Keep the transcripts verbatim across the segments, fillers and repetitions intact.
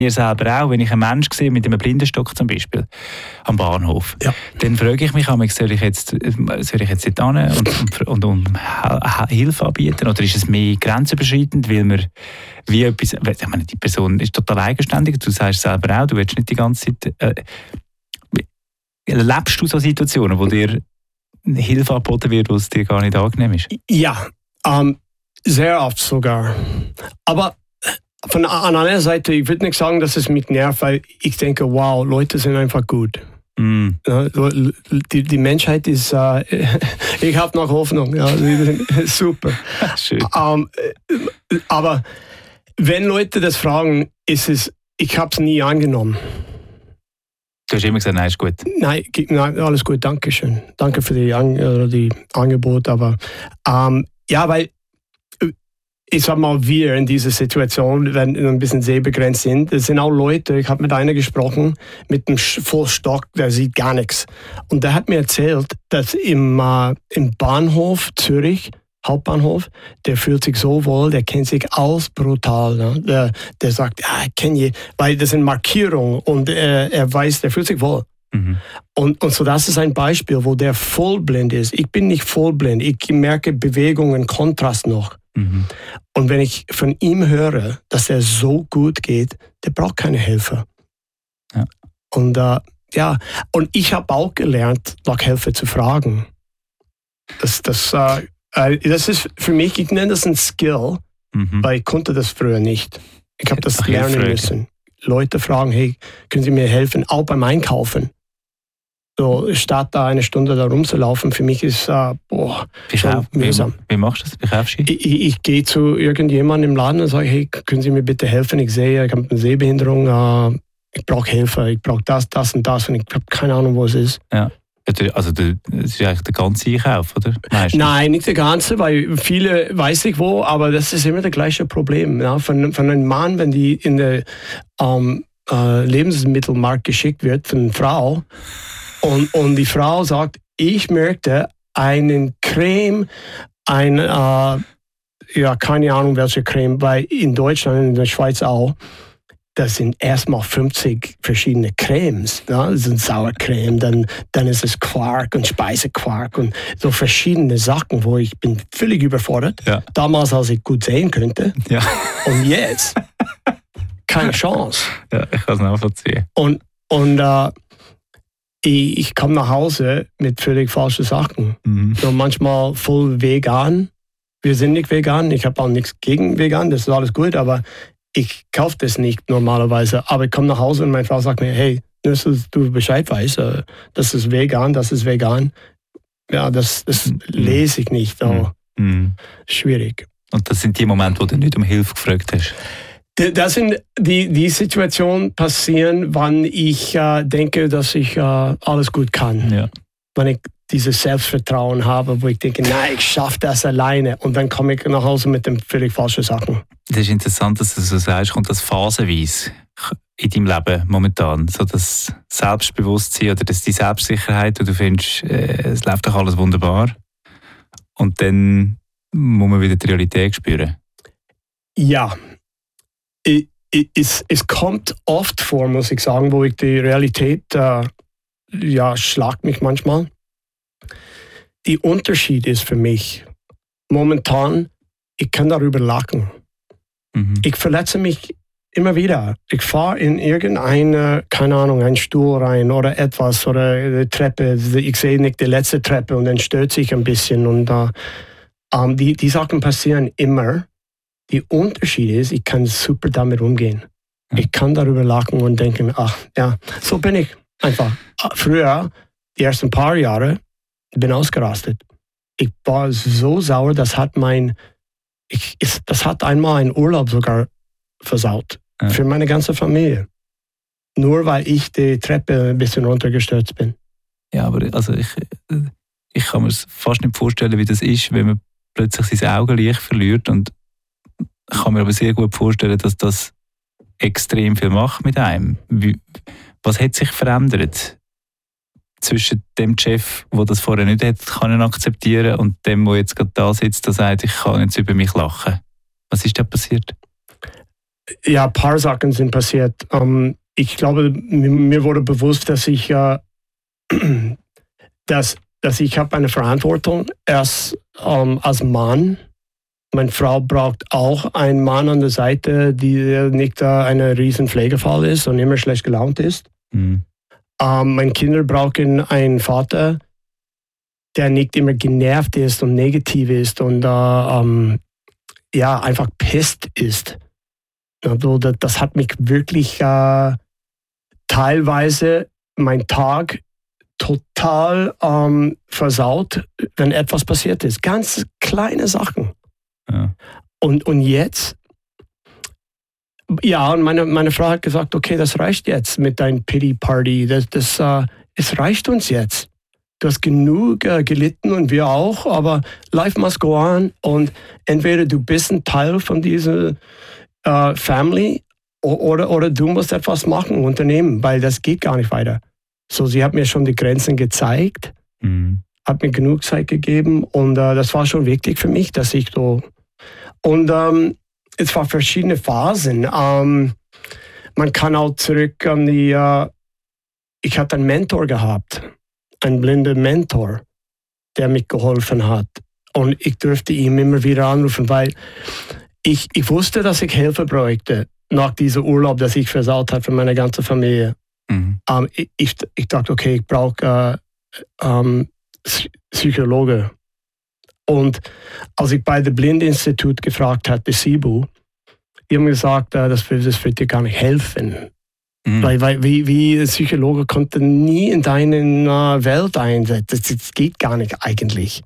Ihr selber auch, wenn ich einen Menschen sehe, mit einem Blindenstock zum Beispiel, am Bahnhof, ja. dann frage ich mich, soll ich jetzt, soll ich jetzt dort hin und, und, und um Hilfe anbieten? Oder ist es mehr grenzüberschreitend, weil man wie etwas, ich meine, die Person ist total eigenständig, du sagst selber auch, du willst nicht die ganze Zeit, äh, erlebst du so Situationen, wo dir Hilfe angeboten wird, wo es dir gar nicht angenehm ist? Ja, ähm, sehr oft sogar. Aber von an einer Seite, ich würde nicht sagen, dass es mich nervt, weil ich denke, wow, Leute sind einfach gut. Mm. Ja, die, die Menschheit ist, äh, ich habe noch Hoffnung, ja, super. Schön. Ähm, aber wenn Leute das fragen, ist es, ich habe es nie angenommen. Du hast immer gesagt, nein, ist gut. Nein, nein alles gut, danke schön. Danke für die, An- die Angebot, aber ähm, ja, weil ich sag mal, wir in dieser Situation, wenn wir ein bisschen sehbegrenzt sind, es sind auch Leute, ich habe mit einer gesprochen, mit einem Vollstock, der sieht gar nichts. Und der hat mir erzählt, dass im, äh, im Bahnhof Zürich, Hauptbahnhof, der fühlt sich so wohl, der kennt sich aus brutal. Ne? Der, der sagt, ja, ich kenne je, weil das sind Markierungen und äh, er weiß, der fühlt sich wohl. Mhm. Und, und so das ist ein Beispiel, wo der vollblind ist. Ich bin nicht vollblind, ich merke Bewegungen, Kontrast noch. Mhm. Und wenn ich von ihm höre, dass er so gut geht, der braucht keine Hilfe. Ja. Und äh, ja, und ich habe auch gelernt, nach Hilfe zu fragen. Das, das, äh, das ist für mich, ich nenne das ein Skill, mhm. weil ich konnte das früher nicht. Ich habe das Ach, lernen Hilfe. müssen. Leute fragen, hey, können Sie mir helfen? Auch beim Einkaufen. So, statt da eine Stunde da rumzulaufen, für mich ist äh, boah, schon mühsam. Wie, wie machst du das? Wie kaufst du? Ich, ich, ich gehe zu irgendjemandem im Laden und sage, hey, können Sie mir bitte helfen? Ich sehe, ich habe eine Sehbehinderung, äh, ich brauche Hilfe, ich brauche das, das und das und ich habe keine Ahnung, wo es ist. Ja. Also das ist eigentlich der ganze Einkauf, oder? Meistens. Nein, nicht der ganze, weil viele weiß ich wo, aber das ist immer das gleiche Problem. Ja? Von, von einem Mann, wenn die in den ähm, äh, Lebensmittelmarkt geschickt wird, von einer Frau, Und, und die Frau sagt, ich möchte einen Creme, ein, äh, ja, keine Ahnung welche Creme, weil in Deutschland, in der Schweiz auch, das sind erstmal fünfzig verschiedene Cremes. Ja? Das sind Sauercreme, dann, dann ist es Quark und Speisequark und so verschiedene Sachen, wo ich bin völlig überfordert. Ja. Damals, als ich gut sehen könnte. Ja. Und jetzt, keine Chance. Ja, ich kann es nachvollziehen. Und, und äh, Ich, ich komme nach Hause mit völlig falschen Sachen. Mhm. So manchmal voll vegan. Wir sind nicht vegan. Ich habe auch nichts gegen vegan. Das ist alles gut. Aber ich kaufe das nicht normalerweise. Aber ich komme nach Hause und meine Frau sagt mir, hey, nur dass du Bescheid weißt, das ist vegan, das ist vegan. Ja, das, das mhm. lese ich nicht. Oh, mhm. Schwierig. Und das sind die Momente, wo du nicht um Hilfe gefragt hast? Das sind die, die Situationen passieren, wann ich äh, denke, dass ich äh, alles gut kann. Ja. Wenn ich dieses Selbstvertrauen habe, wo ich denke, nein, ich schaffe das alleine. Und dann komme ich nach Hause mit den völlig falschen Sachen. Das ist interessant, dass du so sagst, kommt das phasenweise in deinem Leben momentan? So das Selbstbewusstsein oder das die Selbstsicherheit, wo du findest, äh, es läuft doch alles wunderbar. Und dann muss man wieder die Realität spüren. Ja. Es, es kommt oft vor, muss ich sagen, wo ich die Realität, äh, ja, schlagt mich manchmal. Der Unterschied ist für mich, momentan, ich kann darüber lachen. Mhm. Ich verletze mich immer wieder. Ich fahre in irgendeine, keine Ahnung, einen Stuhl rein oder etwas oder eine Treppe. Ich sehe nicht die letzte Treppe und dann stürze ich ein bisschen. Und äh, ähm, die, die Sachen passieren immer. Der Unterschied ist, ich kann super damit umgehen. Ich kann darüber lachen und denken, ach ja, so bin ich einfach. Früher, die ersten paar Jahre, bin ausgerastet. Ich war so sauer, das hat mein, ich, das hat einmal einen Urlaub sogar versaut. Ja. Für meine ganze Familie. Nur weil ich die Treppe ein bisschen runtergestürzt bin. Ja, aber also ich, ich kann mir fast nicht vorstellen, wie das ist, wenn man plötzlich sein Augenlicht verliert und ich kann mir aber sehr gut vorstellen, dass das extrem viel macht mit einem. Wie, was hat sich verändert zwischen dem Chef, der das vorher nicht hätte können akzeptieren und dem, der jetzt gerade da sitzt, der sagt, ich kann jetzt über mich lachen? Was ist da passiert? ja, ein paar Sachen sind passiert. Ähm, ich glaube, mir wurde bewusst, dass ich, äh, dass, dass ich habe eine Verantwortung erst ähm, als Mann. Meine Frau braucht auch einen Mann an der Seite, der nicht äh, ein riesen Pflegefall ist und immer schlecht gelaunt ist. Mhm. Ähm, meine Kinder brauchen einen Vater, der nicht immer genervt ist und negativ ist und äh, ähm, ja, einfach pisst ist. Also das, das hat mich wirklich äh, teilweise mein Tag total ähm, versaut, wenn etwas passiert ist. Ganz kleine Sachen. Ja. Und, und jetzt, ja, und meine, meine Frau hat gesagt, okay, das reicht jetzt mit deinem Pity Party. Das, das, äh, es reicht uns jetzt. Du hast genug äh, gelitten und wir auch, aber life must go on. Und entweder du bist ein Teil von dieser äh, Family oder, oder du musst etwas machen, unternehmen, weil das geht gar nicht weiter. So, sie hat mir schon die Grenzen gezeigt, mhm. hat mir genug Zeit gegeben und äh, das war schon wichtig für mich, dass ich so... Und ähm, es waren verschiedene Phasen. Ähm, man kann auch zurück an die... Äh, ich hatte einen Mentor gehabt, einen blinden Mentor, der mir geholfen hat. Und ich durfte ihn immer wieder anrufen, weil ich, ich wusste, dass ich Hilfe bräuchte nach diesem Urlaub, das ich versaut habe für meine ganze Familie. Mhm. Ähm, ich, ich, ich dachte, okay, ich brauche äh, ähm, Psychologe. Und als ich bei dem Blindinstitut gefragt hatte, SIBO, die haben gesagt, äh, das, das wird dir gar nicht helfen. Mhm. Weil, weil wie, wie Psychologe konnte nie in deine uh, Welt einsetzen. Das, das geht gar nicht eigentlich.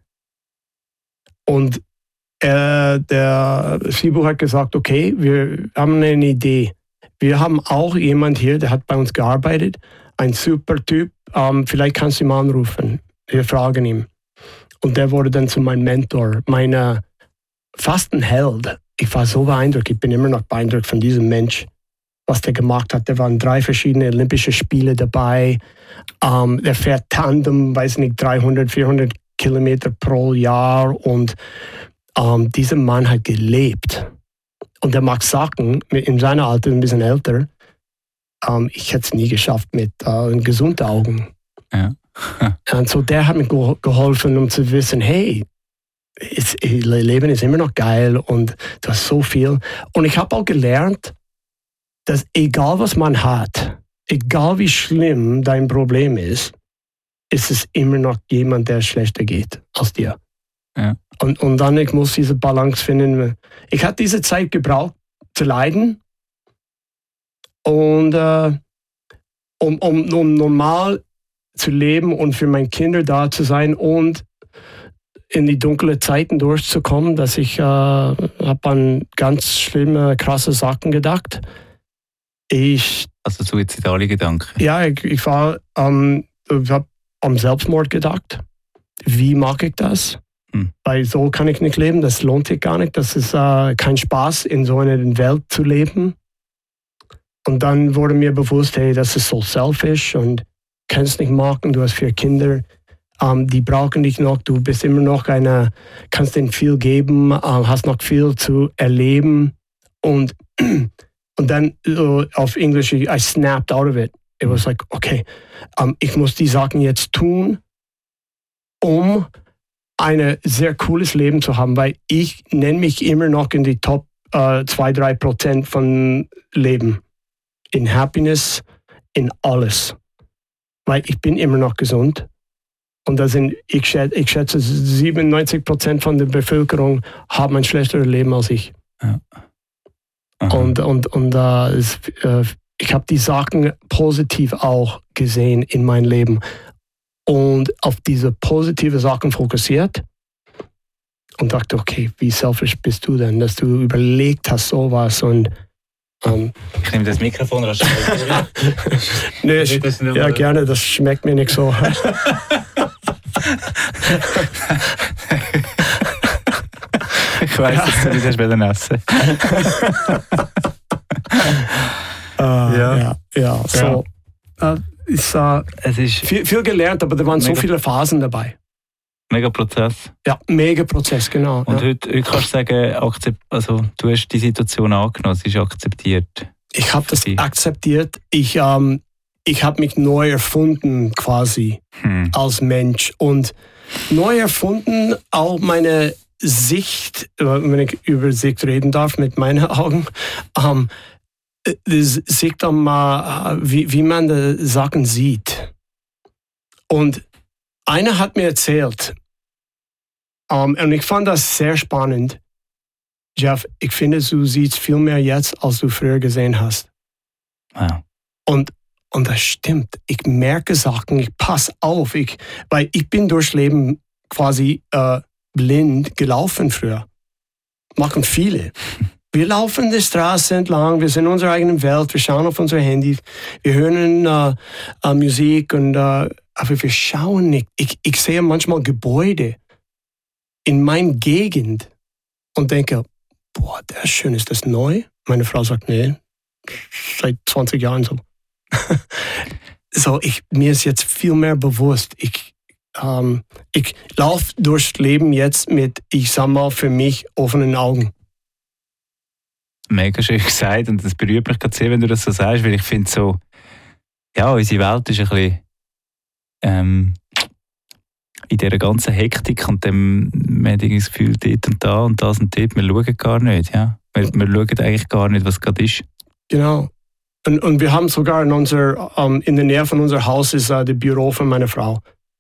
Und äh, der SIBO hat gesagt, okay, wir haben eine Idee. Wir haben auch jemand hier, der hat bei uns gearbeitet, ein super Typ, ähm, vielleicht kannst du ihn mal anrufen. Wir fragen ihn. Und der wurde dann zu meinem Mentor, meiner fast ein Held. Ich war so beeindruckt, ich bin immer noch beeindruckt von diesem Mensch, was der gemacht hat. Da waren drei verschiedene Olympische Spiele dabei. Ähm, der fährt Tandem, weiß nicht, dreihundert, vierhundert Kilometer pro Jahr. Und ähm, dieser Mann hat gelebt. Und er mag Sachen, in seiner Alter, ein bisschen älter, ähm, ich hätte es nie geschafft mit äh, gesunden Augen. Ja. Und so der hat mir geholfen, um zu wissen, hey, ist, Leben ist immer noch geil und du hast so viel. Und ich habe auch gelernt, dass egal was man hat, egal wie schlimm dein Problem ist, ist es immer noch jemand, der schlechter geht als dir. Ja. Und, und dann, ich muss diese Balance finden. Ich hatte diese Zeit gebraucht, zu leiden. Und äh, um, um, um normal zu leben und für meine Kinder da zu sein und in die dunklen Zeiten durchzukommen, dass ich äh, habe an ganz schlimme, krasse Sachen gedacht. Ich, also suizidale Gedanken? Ja, ich, ich war, ähm, ich habe am Selbstmord gedacht. Wie mache ich das? Hm. Weil so kann ich nicht leben, das lohnt sich gar nicht. Das ist äh, kein Spaß, in so einer Welt zu leben. Und dann wurde mir bewusst, hey, das ist so selfish und kannst nicht machen, du hast vier Kinder, ähm, die brauchen dich noch, du bist immer noch eine, kannst denen viel geben, äh, hast noch viel zu erleben und, und dann uh, auf Englisch, I snapped out of it. It was like, okay, um, ich muss die Sachen jetzt tun, um ein sehr cooles Leben zu haben, weil ich nenne mich immer noch in die Top äh, zwei bis drei Prozent von Leben. In Happiness, in alles. Weil ich bin immer noch gesund. Und da sind, ich schätze, ich schätze siebenundneunzig Prozent von der Bevölkerung haben ein schlechteres Leben als ich. Ja. Und, und, und uh, es, uh, ich habe die Sachen positiv auch gesehen in meinem Leben. Und auf diese positive Sachen fokussiert. Und dachte, okay, wie selfish bist du denn, dass du überlegt hast sowas und Um, ich nehme das Mikrofon raus. Nee, ja, gerne, das schmeckt mir nicht so. Ich weiß, dass du nicht essen willst. uh, ja. ja, ja, so. Ja. Uh, ist, uh, es ist viel, viel gelernt, aber da waren so viele Phasen dabei. Mega Prozess. Ja, mega Prozess, genau. Und ja. heute, heute kannst du sagen, akzept, also, du hast die Situation angenommen, sie ist akzeptiert. Ich habe das akzeptiert. Ich, ähm, ich habe mich neu erfunden quasi hm. als Mensch. Und neu erfunden auch meine Sicht, wenn ich über Sicht reden darf mit meinen Augen, ähm, das Sicht um, wie, wie man die Sachen sieht. Und einer hat mir erzählt, um, und ich fand das sehr spannend, Jeff, ich finde, du siehst viel mehr jetzt, als du früher gesehen hast. Wow. Und, und das stimmt. Ich merke Sachen, ich passe auf, ich, weil ich bin durchs Leben quasi äh, blind gelaufen früher. Machen viele. Wir laufen die Straße entlang, wir sind in unserer eigenen Welt, wir schauen auf unsere Handys, wir hören äh, äh, Musik, und, äh, aber wir schauen nicht. Ich, ich sehe manchmal Gebäude in meiner Gegend und denke, boah, das ist schön, ist das neu? Meine Frau sagt, nee, seit zwanzig Jahren so. So, ich, mir ist jetzt viel mehr bewusst, ich, ähm, ich laufe durchs Leben jetzt mit, ich sag mal, für mich offenen Augen. Mega schön gesagt, und das berührt mich gerade sehr, wenn du das so sagst, weil ich finde so, ja, unsere Welt ist ein bisschen ähm, in dieser ganzen Hektik und dem, man hat das Gefühl, dort und da und das und dort, wir schauen gar nicht, ja. Wir, wir schauen eigentlich gar nicht, was gerade ist. Genau. Und, und wir haben sogar in, unser, um, in der Nähe von unserem Haus ist uh, das Büro von meiner Frau.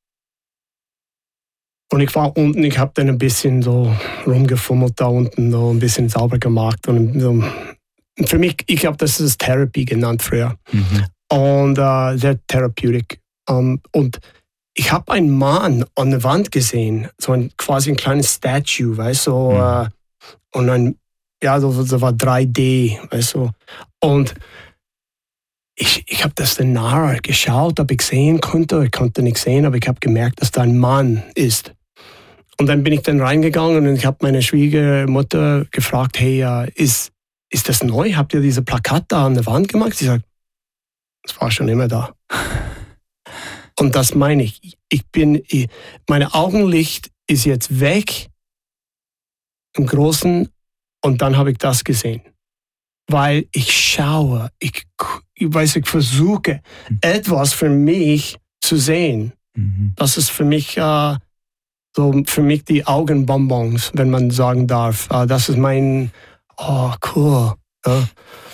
Und ich war unten, ich habe dann ein bisschen so rumgefummelt da unten, so ein bisschen sauber gemacht. Und so. Für mich, ich habe das als Therapie genannt früher. Mhm. Und uh, sehr therapeutic. Um, und ich habe einen Mann an der Wand gesehen, so ein, quasi ein kleines Statue, weißt du, so, mhm. uh, und ein, ja, so, so war drei D, weißt du. Und ich, ich habe das dann nahe geschaut, ob ich sehen konnte. Ich konnte nicht sehen, aber ich habe gemerkt, dass da ein Mann ist. Und dann bin ich dann reingegangen und ich habe meine Schwiegermutter gefragt, hey, uh, ist, ist das neu? Habt ihr diese Plakat da an der Wand gemacht? Sie sagt, das war schon immer da. Und das meine ich. Ich bin, ich, meine Augenlicht ist jetzt weg im Großen, und dann habe ich das gesehen. Weil ich schaue, ich, ich weiß, ich versuche, mhm. etwas für mich zu sehen. Mhm. Das ist für mich, äh, so für mich die Augenbonbons, wenn man sagen darf. Äh, das ist mein, oh, cool. Ja.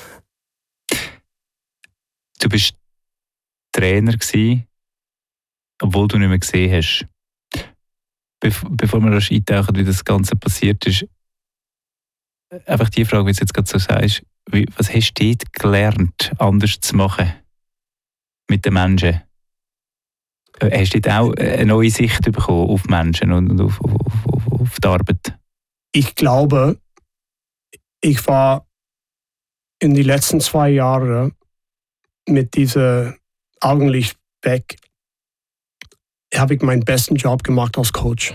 Du bist Trainer gewesen, obwohl du nicht mehr gesehen hast. Be- bevor wir rasch eintauchen, wie das Ganze passiert ist, einfach die Frage, wie du jetzt gerade so sagst, wie, was hast du dort gelernt, anders zu machen mit den Menschen? Hast du dort auch eine neue Sicht bekommen auf Menschen und auf, auf, auf, auf die Arbeit? Ich glaube, ich war in den letzten zwei Jahren mit dieser Augenlicht weg, habe ich meinen besten Job gemacht als Coach.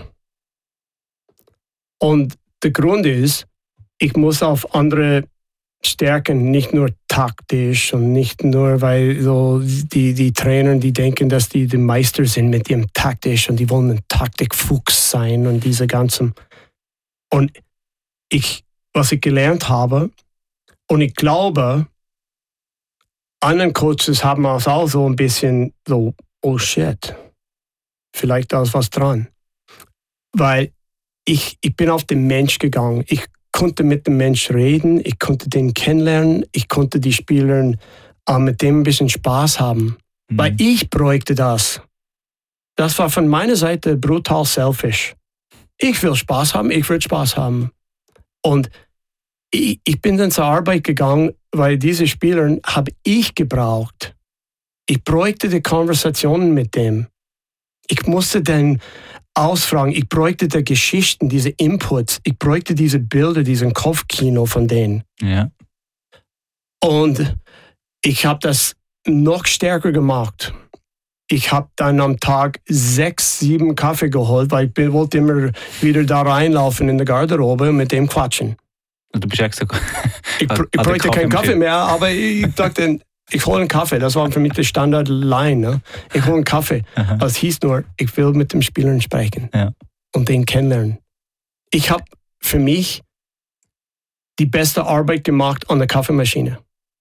Und der Grund ist, ich muss auf andere stärken, nicht nur taktisch und nicht nur, weil so die, die Trainer, die denken, dass die die Meister sind mit ihrem taktisch und die wollen ein Taktikfuchs sein und diese ganzen. Und ich, was ich gelernt habe, und ich glaube, anderen Coaches haben auch so ein bisschen so, oh shit, vielleicht da ist was dran. Weil ich, ich bin auf den Mensch gegangen. Ich konnte mit dem Mensch reden, ich konnte den kennenlernen, ich konnte die Spieler äh, mit dem ein bisschen Spaß haben. Mhm. Weil ich bräuchte das. Das war von meiner Seite brutal selfish. Ich will Spaß haben, ich will Spaß haben. Und ich, ich bin dann zur Arbeit gegangen, weil diese Spieler habe ich gebraucht. Ich bräuchte die Konversationen mit dem. Ich musste dann ausfragen, ich bräuchte die Geschichten, diese Inputs, ich bräuchte diese Bilder, diesen Kopfkino von denen. Ja. Und ich habe das noch stärker gemacht. Ich habe dann am Tag sechs, sieben Kaffee geholt, weil ich wollte immer wieder da reinlaufen in der Garderobe und mit dem quatschen. Und du bist extra ich, ich bräuchte keinen Kaffee mehr, aber ich dachte, ich hole einen Kaffee. Das war für mich der Standard-Line. Ne? Ich hole einen Kaffee. Das hieß nur, ich will mit dem Spieler sprechen. Ja. und den kennenlernen. Ich habe für mich die beste Arbeit gemacht an der Kaffeemaschine.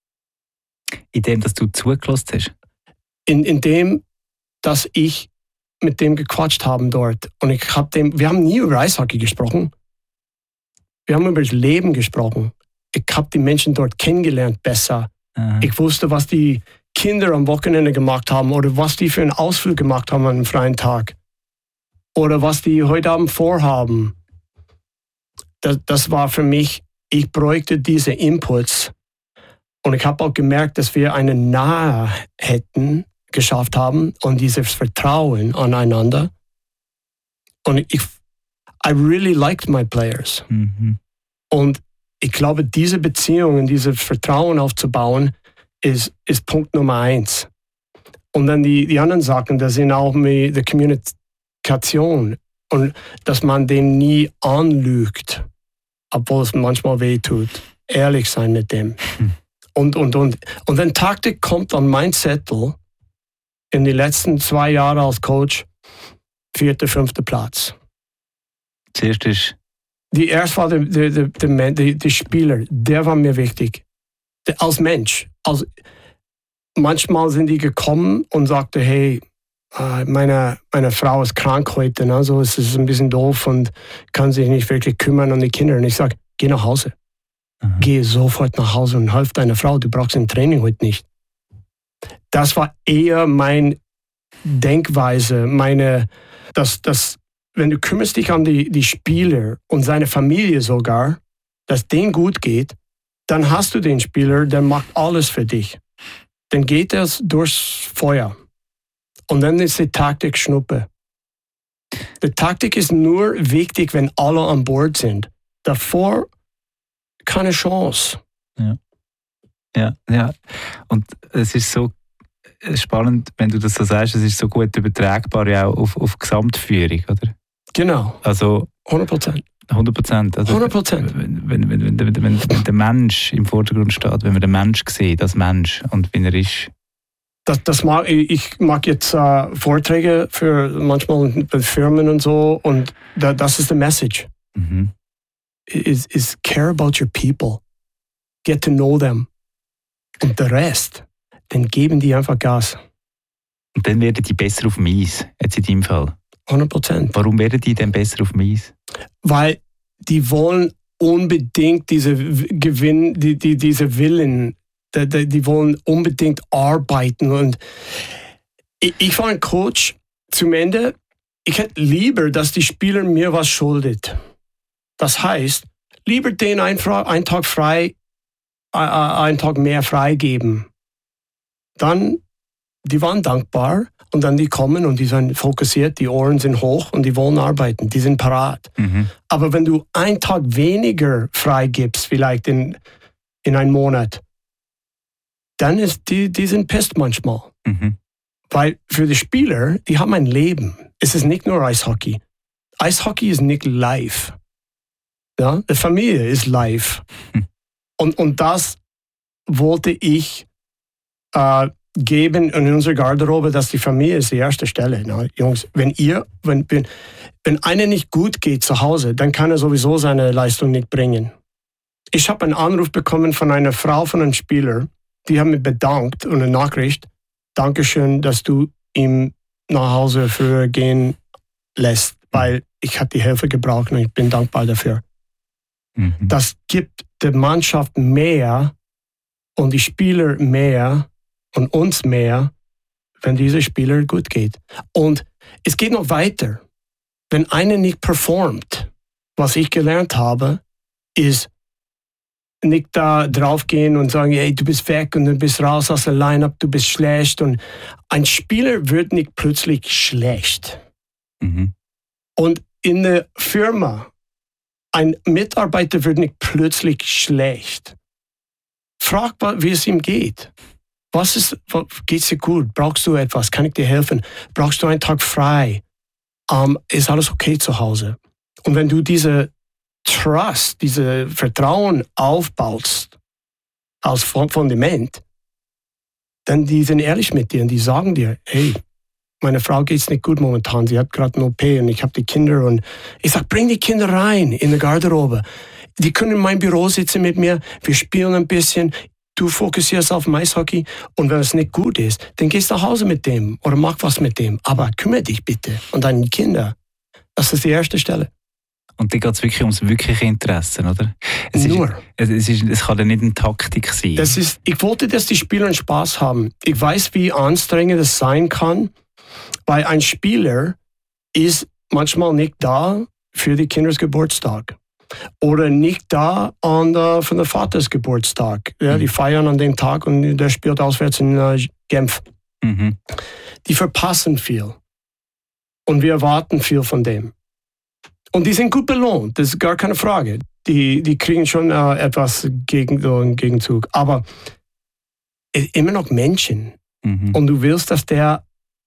In dem, dass du zugelassen hast? In, in dem, dass ich mit dem gequatscht habe dort. Und ich hab dem, wir haben nie über Eishockey gesprochen. Wir haben über das Leben gesprochen. Ich habe die Menschen dort kennengelernt besser. Aha. Ich wusste, was die Kinder am Wochenende gemacht haben oder was die für einen Ausflug gemacht haben an einem freien Tag. Oder was die heute Abend vorhaben. Das, das war für mich, ich bräuchte diese Inputs. Und ich habe auch gemerkt, dass wir eine Nahe hätten, geschafft haben und dieses Vertrauen aneinander. Und ich, I really liked my players. Mhm. Und ich glaube, diese Beziehungen, dieses Vertrauen aufzubauen, ist, ist Punkt Nummer eins. Und dann die, die anderen Sachen, das sind auch die Kommunikation und dass man den nie anlügt, obwohl es manchmal weh tut. Ehrlich sein mit dem. Mhm. Und, und, und. Und wenn Taktik kommt an mein Zettel, in den letzten zwei Jahren als Coach, vierter, fünfter Platz. Zuerst ist... Die erste war der, der, der, der, der Spieler, der war mir wichtig. Der, als Mensch. Als, manchmal sind die gekommen und sagten, hey, meine, meine Frau ist krank heute, also es ist ein bisschen doof und kann sich nicht wirklich kümmern um die Kinder. Und ich sage, geh nach Hause. Mhm. Geh sofort nach Hause und hilf deiner Frau, du brauchst ein Training heute nicht. Das war eher meine Denkweise, meine, dass, dass wenn du kümmerst dich an die, die Spieler und seine Familie sogar, dass denen gut geht, dann hast du den Spieler, der macht alles für dich. Dann geht er durchs Feuer. Und dann ist die Taktik Schnuppe. Die Taktik ist nur wichtig, wenn alle an Bord sind. Davor keine Chance. Ja, ja, ja. Und es ist so spannend, wenn du das so sagst, es ist so gut übertragbar ja auch auf, auf Gesamtführung, oder? Genau. Also hundert Prozent. hundert Prozent. Also hundert Prozent. Wenn, wenn, wenn, wenn, wenn, wenn der Mensch im Vordergrund steht, wenn wir den Mensch sehen, als Mensch und wie er ist. Das, das mag, ich mag jetzt uh, Vorträge für manchmal bei Firmen und so und da, das ist die Message. Mhm. Is, is care about your people. Get to know them. Und der Rest, dann geben die einfach Gas. Und dann werden die besser auf dem Eis, jetzt in deinem Fall. hundert Prozent. Warum werden die denn besser auf dem Eis? Weil die wollen unbedingt diese Gewinn, die, die, diese Willen, die, die, die wollen unbedingt arbeiten. Und ich, ich war ein Coach zum Ende. Ich hätte lieber, dass die Spieler mir was schuldet. Das heißt, lieber den einen, einen Tag frei, einen Tag mehr freigeben. Dann, die waren dankbar und dann die kommen und die sind fokussiert, die Ohren sind hoch und die wollen arbeiten, die sind parat. Mhm. Aber wenn du einen Tag weniger freigibst, vielleicht in, in einem Monat, dann ist die, die sind pisst manchmal. Mhm. Weil für die Spieler, die haben ein Leben. Es ist nicht nur Eishockey. Eishockey ist nicht live. Ja, die Familie ist live. Mhm. Und, und das wollte ich äh, geben in unserer Garderobe, dass die Familie ist die erste Stelle. Ne? Jungs, wenn ihr, wenn, wenn, wenn einer nicht gut geht zu Hause, dann kann er sowieso seine Leistung nicht bringen. Ich habe einen Anruf bekommen von einer Frau von einem Spieler, die hat mich bedankt und eine Nachricht, Dankeschön, dass du ihm nach Hause früher gehen lässt, weil ich hatte die Hilfe gebraucht und ich bin dankbar dafür. Mhm. Das gibt der Mannschaft mehr und die Spieler mehr und uns mehr, wenn dieser Spieler gut geht. Und es geht noch weiter. Wenn einer nicht performt, was ich gelernt habe, ist nicht da draufgehen und sagen, hey, du bist weg und du bist raus aus der Line-Up, du bist schlecht. Und ein Spieler wird nicht plötzlich schlecht. Mhm. Und in der Firma, ein Mitarbeiter wird nicht plötzlich schlecht. Frag, wie es ihm geht. Was ist, geht's dir gut? Brauchst du etwas? Kann ich dir helfen? Brauchst du einen Tag frei? Um, ist alles okay zu Hause? Und wenn du diese Trust, diese Vertrauen aufbaust als Fundament, dann die sind ehrlich mit dir und die sagen dir, hey, meine Frau geht's nicht gut momentan, sie hat gerade eine O P und ich habe die Kinder und ich sage, bring die Kinder rein in die Garderobe. Die können in meinem Büro sitzen mit mir, wir spielen ein bisschen, du fokussierst auf Eishockey und wenn es nicht gut ist, dann gehst du nach Hause mit dem oder mach was mit dem. Aber kümmere dich bitte um deine Kinder. Das ist die erste Stelle. Und da geht es wirklich ums wirkliche Interesse, oder? Es Nur. Ist, es, ist, es kann ja nicht eine Taktik sein. Das ist, ich wollte, dass die Spieler Spaß haben. Ich weiß, wie anstrengend es sein kann, weil ein Spieler ist manchmal nicht da für die Kinders Geburtstag oder nicht da an der, von der Vaters Geburtstag. Ja, mhm. Die feiern an dem Tag und der spielt auswärts in uh, Genf. Mhm. Die verpassen viel und wir erwarten viel von dem. Und die sind gut belohnt, das ist gar keine Frage. Die, die kriegen schon uh, etwas gegen, so im Gegenzug. Aber immer noch Menschen. Mhm. Und du willst, dass der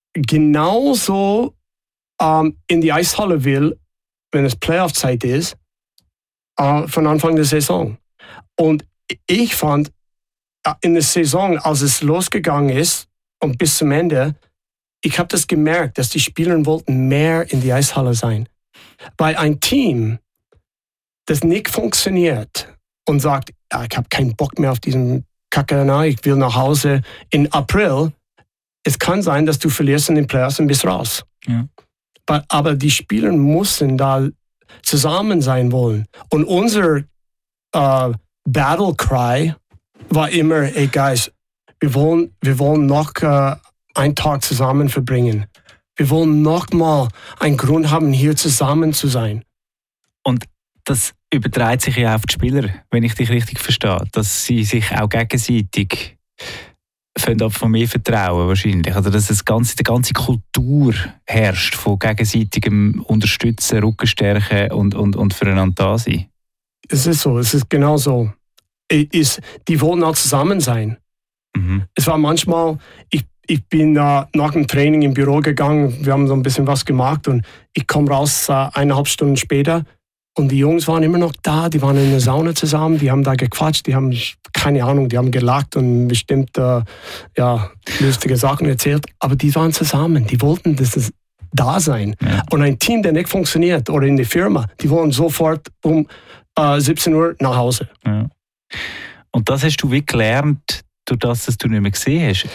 genauso um, in die Eishalle will, wenn es Playoff-Zeit ist, uh, von Anfang der Saison. Und ich fand, uh, in der Saison, als es losgegangen ist und bis zum Ende, ich habe das gemerkt, dass die Spieler wollten mehr in die Eishalle sein. Weil ein Team, das nicht funktioniert und sagt, ja, ich habe keinen Bock mehr auf diesen Kacke, na, ich will nach Hause in April, es kann sein, dass du verlierst in den Playoffs und bist raus. Ja. Aber, aber die Spieler müssen da zusammen sein wollen. Und unser uh, Battle Cry war immer, hey guys, wir wollen, wir wollen noch uh, einen Tag zusammen verbringen. Wir wollen noch mal einen Grund haben, hier zusammen zu sein. Und das überträgt sich ja auf die Spieler, wenn ich dich richtig verstehe, dass sie sich auch gegenseitig von mehr vertrauen wahrscheinlich. Also dass das ganze, die ganze Kultur herrscht von gegenseitigem Unterstützen, Rückenstärken und, und, und füreinander da sein. Es ist so, es ist genau so. Ist, die wollen auch zusammen sein. Mhm. Es war manchmal, ich, ich bin uh, nach dem Training im Büro gegangen, wir haben so ein bisschen was gemacht und ich komme raus uh, eineinhalb Stunden später und die Jungs waren immer noch da, die waren in der Sauna zusammen, die haben da gequatscht, die haben, keine Ahnung, die haben gelacht und bestimmt uh, ja, lustige Sachen erzählt, aber die waren zusammen, die wollten, dass es da sein. Ja. Und ein Team, der nicht funktioniert oder in der Firma, die wollen sofort um uh, siebzehn Uhr nach Hause. Ja. Und das hast du wie gelernt, durch das, dass du nicht mehr gesehen hast?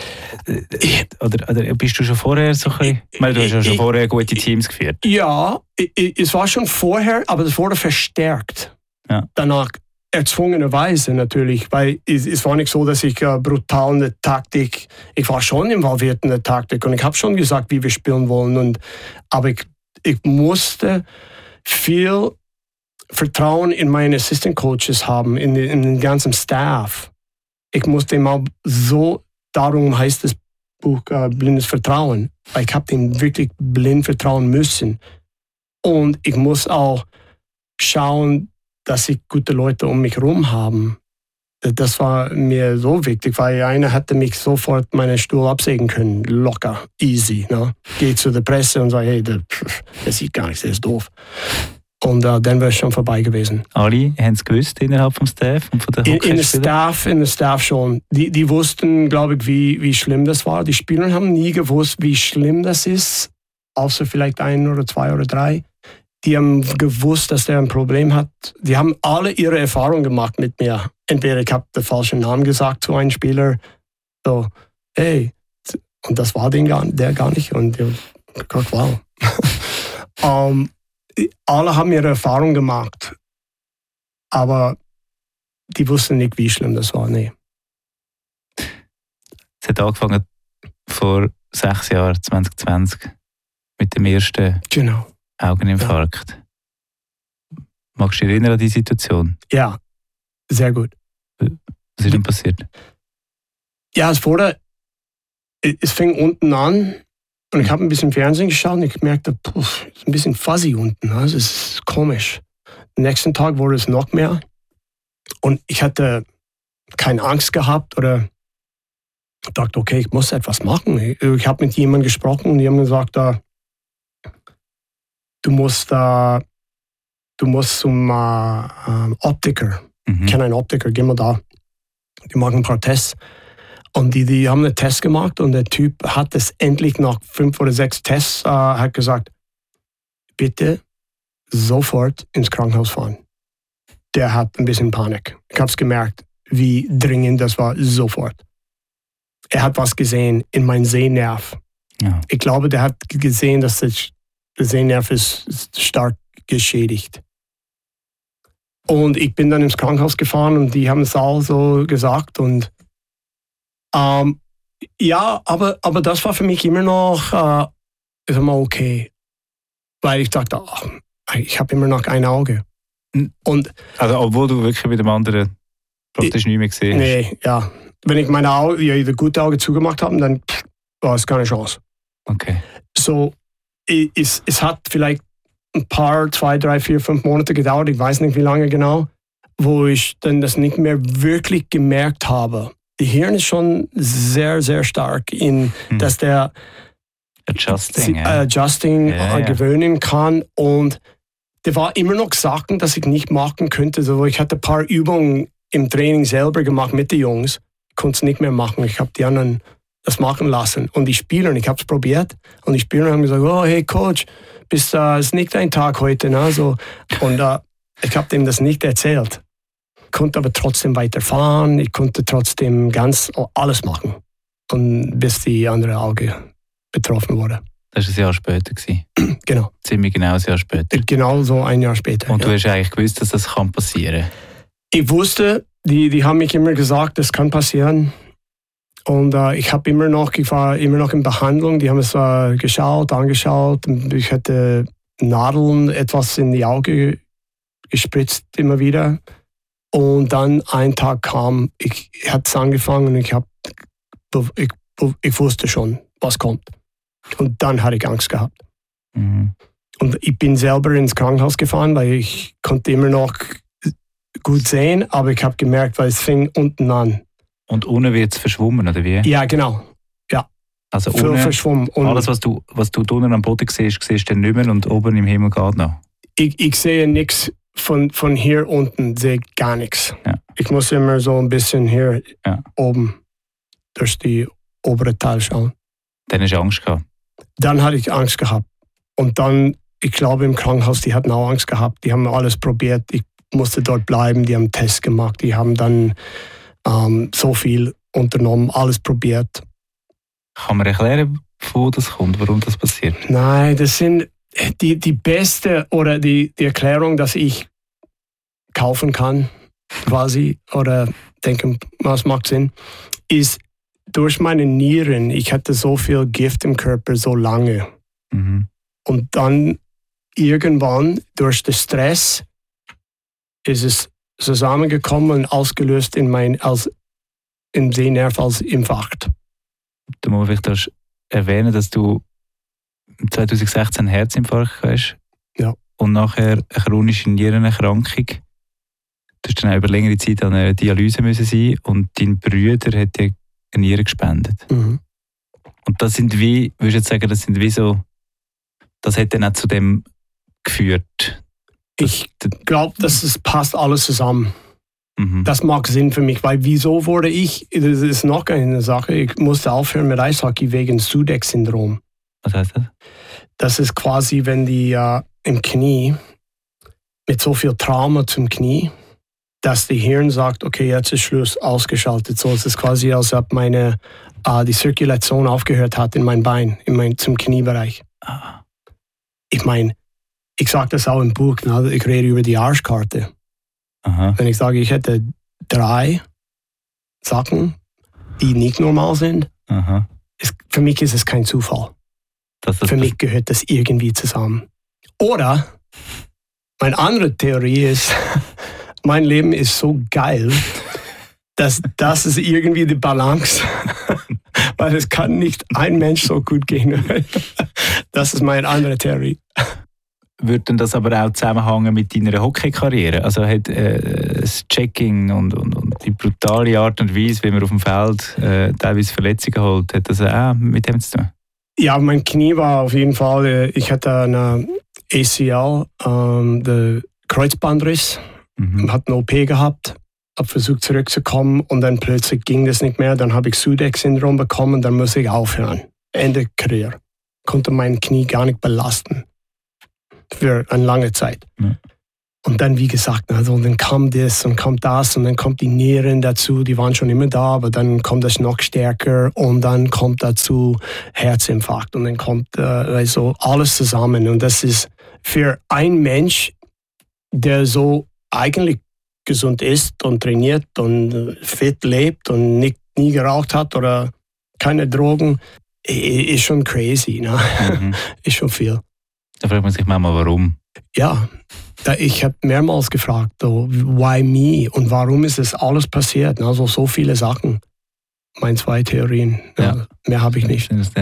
Oder, oder bist du schon vorher so ein bisschen... Ich meine, du hast ja schon vorher gute Teams geführt. Ja, es war schon vorher, aber es wurde verstärkt. Ja. Danach erzwungenerweise natürlich, weil es, es war nicht so, dass ich uh, brutal in der Taktik... Ich war schon involviert in der Taktik und ich habe schon gesagt, wie wir spielen wollen. Und, aber ich, ich musste viel Vertrauen in meine Assistant Coaches haben, in, in den ganzen Staff. Ich musste ihm auch so, darum heißt das Buch äh, Blindes Vertrauen, weil ich habe dem wirklich blind vertrauen müssen. Und ich muss auch schauen, dass ich gute Leute um mich herum habe. Das war mir so wichtig, weil einer hätte mich sofort meinen Stuhl absägen können, locker, easy. Ne? Geh zu der Presse und sag, hey, der, der sieht gar nichts, der ist doof. Und uh, dann wäre es schon vorbei gewesen. Alle haben es gewusst innerhalb vom Staff und von der in, in der Staff, in der Staff schon. Die, die wussten, glaube ich, wie, wie schlimm das war. Die Spieler haben nie gewusst, wie schlimm das ist, außer vielleicht ein oder zwei oder drei. Die haben gewusst, dass der ein Problem hat. Die haben alle ihre Erfahrungen gemacht mit mir. Entweder ich habe den falschen Namen gesagt zu einem Spieler, so, hey, und das war den gar, der gar nicht. Und ich Gott, wow. um, Alle haben ihre Erfahrung gemacht, aber die wussten nicht, wie schlimm das war. Nee. Es hat angefangen vor sechs Jahren, zwanzig zwanzig, mit dem ersten genau. Augeninfarkt. Ja. Magst du dich erinnern an die Situation? Ja, sehr gut. Was ist denn passiert? Ja, es wurde, es fing unten an. Und ich habe ein bisschen Fernsehen geschaut und ich merkte, puh, es ist ein bisschen fuzzy unten. Ne? Das ist komisch. Am nächsten Tag wurde es noch mehr. Und ich hatte keine Angst gehabt oder dachte, okay, ich muss etwas machen. Ich, ich habe mit jemandem gesprochen und die haben gesagt, uh, du musst, uh, du musst zum uh, uh, Optiker. Mhm. Ich kenne einen Optiker, geh mal da. Die machen ein paar Tests. Und die, die haben einen Test gemacht und der Typ hat es endlich nach fünf oder sechs Tests äh, hat gesagt, bitte sofort ins Krankenhaus fahren. Der hat ein bisschen Panik. Ich habe es gemerkt, wie dringend das war, sofort. Er hat was gesehen in meinem Sehnerv. Ja. Ich glaube, der hat gesehen, dass der Sehnerv ist, ist stark geschädigt. Und ich bin dann ins Krankenhaus gefahren und die haben es auch so gesagt. Und ähm, ja, aber, aber das war für mich immer noch äh, ist immer okay. Weil ich dachte, ach, ich habe immer noch ein Auge. Und, also obwohl du wirklich mit dem anderen praktisch nicht mehr gesehen hast? Nee, ja. Wenn ich meine Auge, ja, das gute Auge zugemacht habe, dann pff, war es keine Chance. Okay. So, es, es hat vielleicht ein paar, zwei, drei, vier, fünf Monate gedauert, ich weiß nicht wie lange genau, wo ich dann das nicht mehr wirklich gemerkt habe. Die Hirn ist schon sehr, sehr stark in, hm. dass der Adjusting, ja. Adjusting ja, ja. gewöhnen kann und der war immer noch Sachen, dass ich nicht machen könnte. So, ich hatte ein paar Übungen im Training selber gemacht mit den Jungs, ich konnte es nicht mehr machen. Ich habe die anderen das machen lassen und die Spieler, und ich habe es probiert und die Spieler haben gesagt, oh hey Coach, bis äh, ist nicht dein Tag heute, ne? So, und äh, ich habe dem das nicht erzählt. Ich konnte aber trotzdem weiterfahren, ich konnte trotzdem ganz alles machen, und bis die andere Auge betroffen wurde. Das war ein Jahr später. Genau. Ziemlich genau ein Jahr später. Genau so ein Jahr später. Und ja. du hast eigentlich gewusst, dass das kann passieren? Ich wusste, die, die haben mich immer gesagt, das kann passieren. Und äh, ich habe immer noch, ich war immer noch in Behandlung. Die haben es äh, geschaut, angeschaut. Ich hatte Nadeln etwas in die Augen gespritzt immer wieder. Und dann ein Tag kam, ich hatte es angefangen und ich, hab, ich, ich wusste schon, was kommt. Und dann hatte ich Angst gehabt. Mhm. Und ich bin selber ins Krankenhaus gefahren, weil ich konnte immer noch gut sehen, aber ich habe gemerkt, weil es fing unten an. Und unten wird es verschwommen, oder wie? Ja, genau. Ja. Also unten, verschwommen. Und alles, was du, was du unten am Boden siehst, siehst du nicht mehr und oben im Himmel geht noch? Ich, ich sehe nichts von, von hier unten, sehe gar nichts. Ja. Ich muss immer so ein bisschen hier ja. oben durch die obere Teil schauen. Dann hast du Angst gehabt? Dann hatte ich Angst gehabt. Und dann, ich glaube im Krankenhaus, die hatten auch Angst gehabt. Die haben alles probiert. Ich musste dort bleiben. Die haben Tests gemacht. Die haben dann ähm, so viel unternommen, alles probiert. Kann man erklären, wo das kommt, warum das passiert? Nein, das sind die, die beste oder die, die Erklärung, dass ich kaufen kann, quasi, oder denke, was macht Sinn, ist durch meine Nieren. Ich hatte so viel Gift im Körper so lange. Mhm. Und dann irgendwann durch den Stress ist es zusammengekommen und ausgelöst in mein, als, im Sehnerv als Infarkt. Du musst vielleicht erwähnen, dass du zwanzig sechzehn einen Herzinfarkt hast. Ja. Und nachher eine chronische Nierenerkrankung. Du hast dann auch über längere Zeit an einer Dialyse müssen sein und dein Bruder hat dir eine Niere gespendet. Mhm. Und das sind wie, würdest du jetzt sagen, das sind wie so, das hat dann auch zu dem geführt. Ich glaube, dass es passt alles zusammen. Mhm. Das mag Sinn für mich, weil wieso wurde ich, das ist noch eine Sache, ich musste aufhören mit Eishockey wegen Sudeck-Syndrom. Was heißt das? Das ist quasi, wenn die äh, im Knie mit so viel Trauma zum Knie, dass die Hirn sagt, okay, jetzt ist Schluss, ausgeschaltet. So, es ist quasi, als ob meine, äh, die Zirkulation aufgehört hat in mein Bein, in mein, zum Kniebereich. Ah. Ich meine, ich sage das auch im Buch, ne? Ich rede über die Arschkarte. Aha. Wenn ich sage, ich hätte drei Sachen, die nicht normal sind, Aha. ist, für mich ist es kein Zufall. Das ist für mich gehört das irgendwie zusammen. Oder, meine andere Theorie ist, mein Leben ist so geil, dass das ist irgendwie die Balance, weil es kann nicht ein Mensch so gut gehen. Das ist meine andere Theorie. Würde denn das aber auch zusammenhängen mit deiner Hockey-Karriere? Also hat äh, das Checking und, und, und die brutale Art und Weise, wie man auf dem Feld äh, teilweise Verletzungen holt, hat das auch mit dem zu tun? Ja, mein Knie war auf jeden Fall, ich hatte eine A C L, ähm, der Kreuzbandriss, mhm. hat eine O P gehabt habe versucht zurückzukommen und dann plötzlich ging das nicht mehr. Dann habe ich Sudeck-Syndrom bekommen, dann musste ich aufhören. Ende Karriere. Konnte mein Knie gar nicht belasten. Für eine lange Zeit. Mhm. Und dann, wie gesagt, also dann kam das und kommt das und dann kommt die Nieren dazu, die waren schon immer da, aber dann kommt das noch stärker und dann kommt dazu Herzinfarkt und dann kommt äh, also alles zusammen. Und das ist für einen Mensch, der so eigentlich gesund ist und trainiert und fit lebt und nicht, nie geraucht hat oder keine Drogen, ist schon crazy. Ne? Mhm. Ist schon viel. Da fragt man sich manchmal, warum. Ja, ich habe mehrmals gefragt, so, why me und warum ist das alles passiert? Also so viele Sachen. Meine zwei Theorien. Ja. Ja, mehr habe ich nicht. Du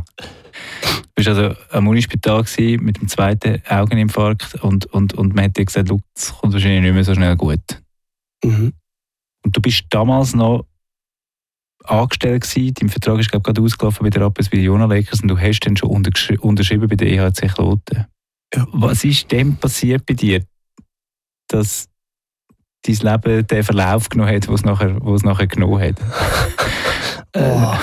warst also am Unispital mit dem zweiten Augeninfarkt und, und, und man hat dir gesagt, es kommt wahrscheinlich nicht mehr so schnell gut. Mhm. Und du bist damals noch angestellt gewesen, dein Vertrag ist glaube ich gerade ausgelaufen bei der Rapperswil Jona Lakers und du hast dann schon untergeschri- unterschrieben bei der E H C Kloten. Ja. Was ist denn passiert bei dir, dass dein Leben den Verlauf genommen hat, was es nachher, nachher genommen hat? Oh.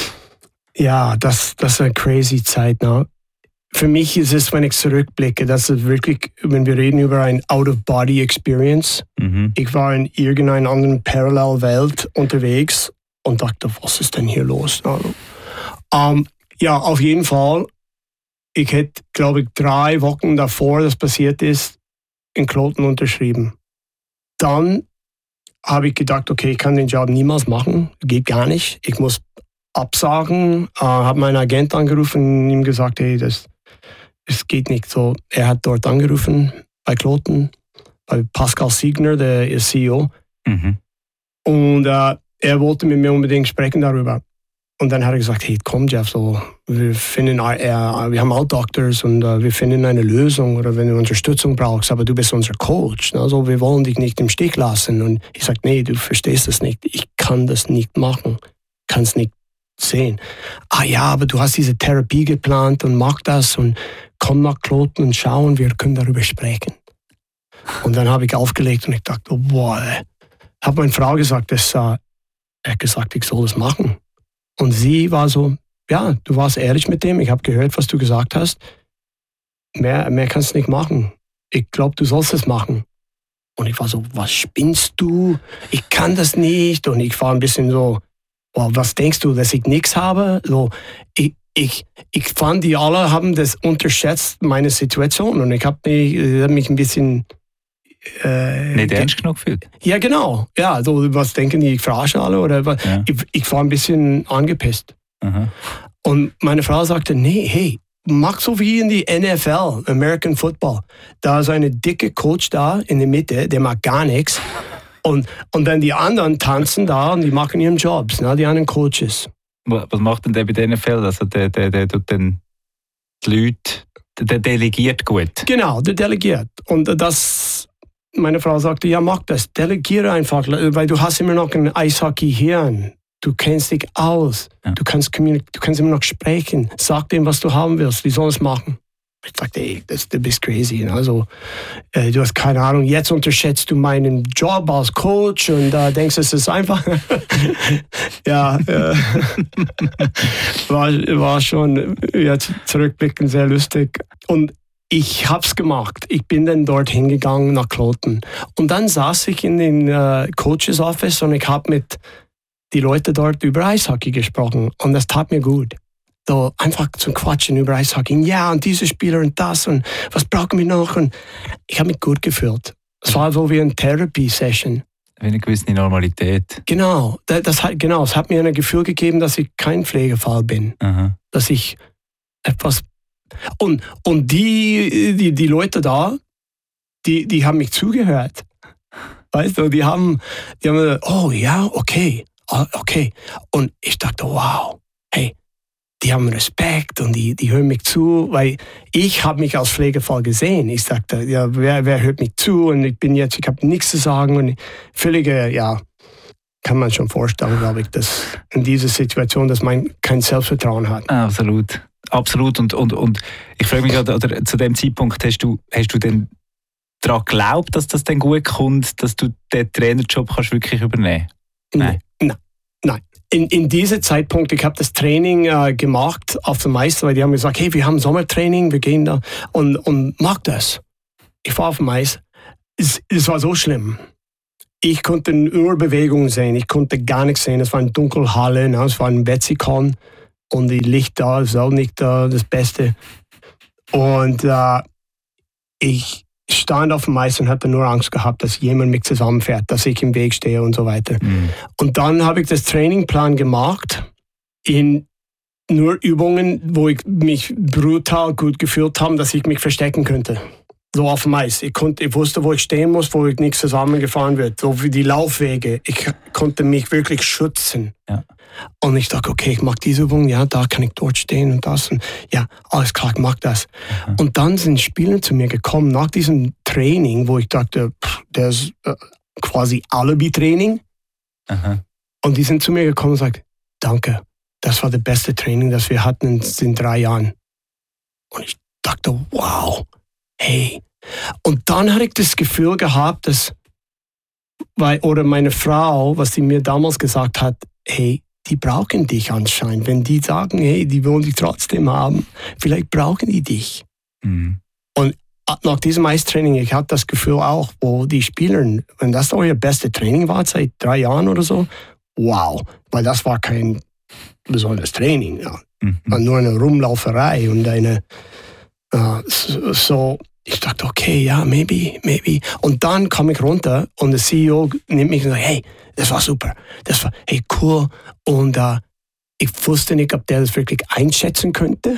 Ja, das, das ist eine crazy Zeit. Ne? Für mich ist es, wenn ich zurückblicke, das ist wirklich, wenn wir reden über ein Out-of-Body-Experience. Mhm. Ich war in irgendeiner anderen Parallelwelt unterwegs und dachte, was ist denn hier los? Also, um, ja, auf jeden Fall. Ich hätte, glaube ich, drei Wochen davor, das passiert ist, in Kloten unterschrieben. Dann habe ich gedacht, okay, ich kann den Job niemals machen, geht gar nicht. Ich muss absagen, äh, habe meinen Agent angerufen und ihm gesagt, hey, das, das geht nicht so. Er hat dort angerufen, bei Kloten, bei Pascal Siegner, der C E O. Mhm. Und äh, er wollte mit mir unbedingt sprechen darüber. Und dann hat er gesagt, hey, komm Jeff, so, wir finden, äh, wir haben auch Doctors und äh, wir finden eine Lösung oder wenn du Unterstützung brauchst, aber du bist unser Coach, also wir wollen dich nicht im Stich lassen. Und ich sage, nee, du verstehst das nicht, ich kann das nicht machen, kann es nicht sehen. Ah ja, aber du hast diese Therapie geplant und mach das und komm nach Kloten und schau und wir können darüber sprechen. Und dann habe ich aufgelegt und ich dachte, oh, boah, habe meine Frau gesagt, dass, äh, er hat gesagt, ich soll das machen. Und sie war so, ja, du warst ehrlich mit dem, ich habe gehört, was du gesagt hast. Mehr, mehr kannst du nicht machen. Ich glaube, du sollst es machen. Und ich war so, was spinnst du? Ich kann das nicht. Und ich war ein bisschen so, wow, was denkst du, dass ich nichts habe? So, ich, ich, ich fand, die alle haben das unterschätzt, meine Situation. Und ich habe mich, hab mich ein bisschen... Äh, nicht ernst genug gefühlt? Ja, genau. Ja, so, was denken die, ich verarsche alle? Oder was? Ja. Ich, ich war ein bisschen angepisst. Aha. Und meine Frau sagte, nee, hey, mach so wie in die N F L, American Football. Da ist eine dicke Coach da in der Mitte, der macht gar nichts. Und, und dann die anderen tanzen da und die machen ihren Jobs, ne, die anderen Coaches. Was macht denn der bei der N F L? Also der, der, der tut dann die Leute, der delegiert gut. Genau, der delegiert. Und das... Meine Frau sagte, ja, mach das, delegiere einfach, weil du hast immer noch ein Eishockey-Hirn. Du kennst dich aus, ja. du, kannst du kannst immer noch sprechen. Sag dem, was du haben willst, wie soll es machen? Ich sagte, ey, das, du bist crazy. Also, äh, du hast keine Ahnung, jetzt unterschätzt du meinen Job als Coach und äh, denkst, es ist einfach. ja, äh, war, war schon jetzt zurückblickend sehr lustig. Und ich hab's gemacht. Ich bin dann dort hingegangen nach Kloten. Und dann saß ich in den äh, Coaches Office und ich habe mit den Leuten dort über Eishockey gesprochen. Und das tat mir gut. So einfach zum Quatschen über Eishockey. Ja, und diese Spieler und das und was brauchen wir noch? Und ich habe mich gut gefühlt. Es war so wie eine Therapy-Session. Wie eine gewisse Normalität. Genau. Das, das, genau. Es hat mir ein Gefühl gegeben, dass ich kein Pflegefall bin. Aha. Dass ich etwas... Und, und die, die, die Leute da, die, die haben mich zugehört. Weißt du, die haben, die haben gesagt, oh ja, okay, okay. Und ich dachte, wow, hey, die haben Respekt und die, die hören mich zu, weil ich habe mich als Pflegefall gesehen. Ich sagte, ja, wer, wer hört mich zu? Und ich bin jetzt, ich habe nichts zu sagen. Und völlige, ja, kann man schon vorstellen, glaube ich, dass in dieser Situation, dass man kein Selbstvertrauen hat. Absolut. Absolut. Und, und, und ich frage mich gerade, oder zu dem Zeitpunkt hast du, hast du denn daran geglaubt, dass das dann gut kommt, dass du den Trainerjob kannst wirklich übernehmen kannst? Nein. Nein. Nein. In, in diesem Zeitpunkt, ich habe das Training äh, gemacht auf dem Eis, weil die haben gesagt, hey, wir haben Sommertraining, wir gehen da und, und mach das. Ich war auf dem Eis. Es, es war so schlimm. Ich konnte nur Bewegungen sehen, ich konnte gar nichts sehen. Es war eine dunkle Halle, ne? Es war ein Wetzikon und die Lichter, das ist auch nicht äh, das Beste. Und äh, ich stand auf dem Eis und hatte nur Angst gehabt, dass jemand mich zusammenfährt, dass ich im Weg stehe und so weiter. Mhm. Und dann habe ich das Trainingplan gemacht in nur Übungen, wo ich mich brutal gut gefühlt habe, dass ich mich verstecken könnte. So auf dem Eis. Ich, konnte, ich wusste, wo ich stehen muss, wo ich nicht zusammengefahren wird. So wie die Laufwege. Ich konnte mich wirklich schützen. Ja. Und ich dachte, okay, ich mache diese Übung, ja, da kann ich dort stehen und das. Und ja, alles klar, ich mag das. Mhm. Und dann sind Spieler zu mir gekommen, nach diesem Training, wo ich dachte, pff, das ist äh, quasi Alibi-Training. Mhm. Und die sind zu mir gekommen und gesagt, danke, das war das beste Training, das wir hatten in, in drei Jahren. Und ich dachte, wow, hey. Und dann hatte ich das Gefühl gehabt, dass, weil, oder meine Frau, was sie mir damals gesagt hat, hey, die brauchen dich anscheinend. Wenn die sagen, hey, die wollen dich trotzdem haben, vielleicht brauchen die dich. Mhm. Und nach diesem Eistraining, ich hatte das Gefühl auch, wo die Spieler, wenn das euer beste Training war seit drei Jahren oder so, wow, weil das war kein besonderes Training. Ja. Mhm. War nur eine Rumlauferei und eine, uh, so, so, ich dachte, okay, ja, maybe, maybe. Und dann komme ich runter und der C E O nimmt mich und sagt, hey, das war super, das war, hey, cool. Und uh, ich wusste nicht, ob der das wirklich einschätzen könnte.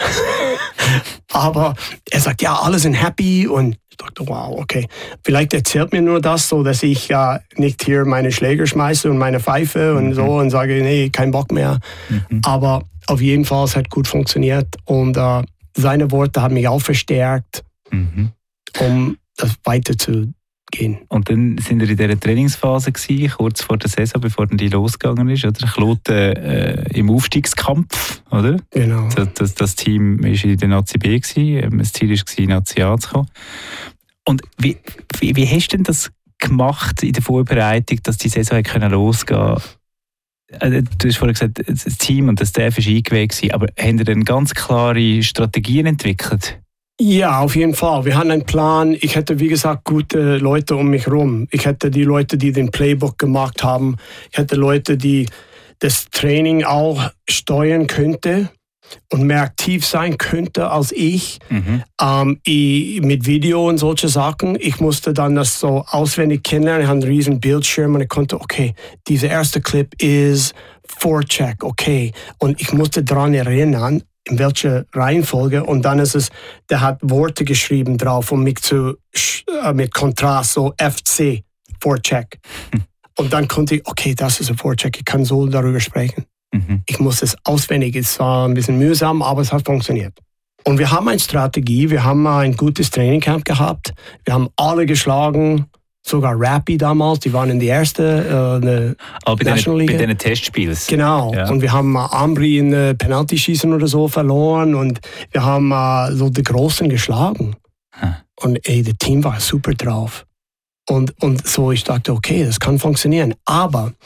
Aber er sagt, ja, alle sind happy. Und ich dachte, wow, okay. Vielleicht erzählt mir nur das, so dass ich uh, nicht hier meine Schläger schmeiße und meine Pfeife und mhm. so und sage, nee, kein Bock mehr. Mhm. Aber auf jeden Fall, es hat gut funktioniert. Und uh, seine Worte haben mich auch verstärkt, mhm. um das weiterzugehen. Und dann sind wir in dieser Trainingsphase gewesen, kurz vor der Saison, bevor dann die losgegangen ist, oder? Kloten äh, im Aufstiegskampf, oder? Genau. Das, das, das Team war in der Nazi B gewesen, das Ziel war, in die Nazi A zu kommen. Und wie, wie, wie hast du denn das gemacht in der Vorbereitung, dass die Saison können losgehen konnte? Du hast vorhin gesagt, das Team und das Staff war eingewegt, aber haben ihr dann ganz klare Strategien entwickelt? Ja, auf jeden Fall. Wir hatten einen Plan. Ich hätte, wie gesagt, gute Leute um mich herum. Ich hätte die Leute, die den Playbook gemacht haben. Ich hätte Leute, die das Training auch steuern könnte und mehr aktiv sein könnte als ich. Mhm. Ähm, ich mit Video und solche Sachen. Ich musste dann das so auswendig kennenlernen. Ich hatte einen riesen Bildschirm und ich konnte, okay, dieser erste Clip ist Forecheck, okay. Und ich musste daran erinnern, in welcher Reihenfolge, und dann ist es, der hat Worte geschrieben drauf, um mich zu, äh, mit Kontrast, so F C, Forecheck. Hm. Und dann konnte ich, okay, das ist ein Forecheck, ich kann so darüber sprechen. Mhm. Ich muss es auswendig, es war ein bisschen mühsam, aber es hat funktioniert. Und wir haben eine Strategie, wir haben ein gutes Trainingcamp gehabt, wir haben alle geschlagen, sogar Rappi damals, die waren in der ersten äh, oh, bei National League. Bei diesen Testspielen. Genau. Ja. Und wir haben äh, Ambri in äh, Penaltyschießen oder so verloren und wir haben äh, so die Großen geschlagen. Hm. Und ey, das Team war super drauf. Und, und so, ich dachte, okay, das kann funktionieren. Aber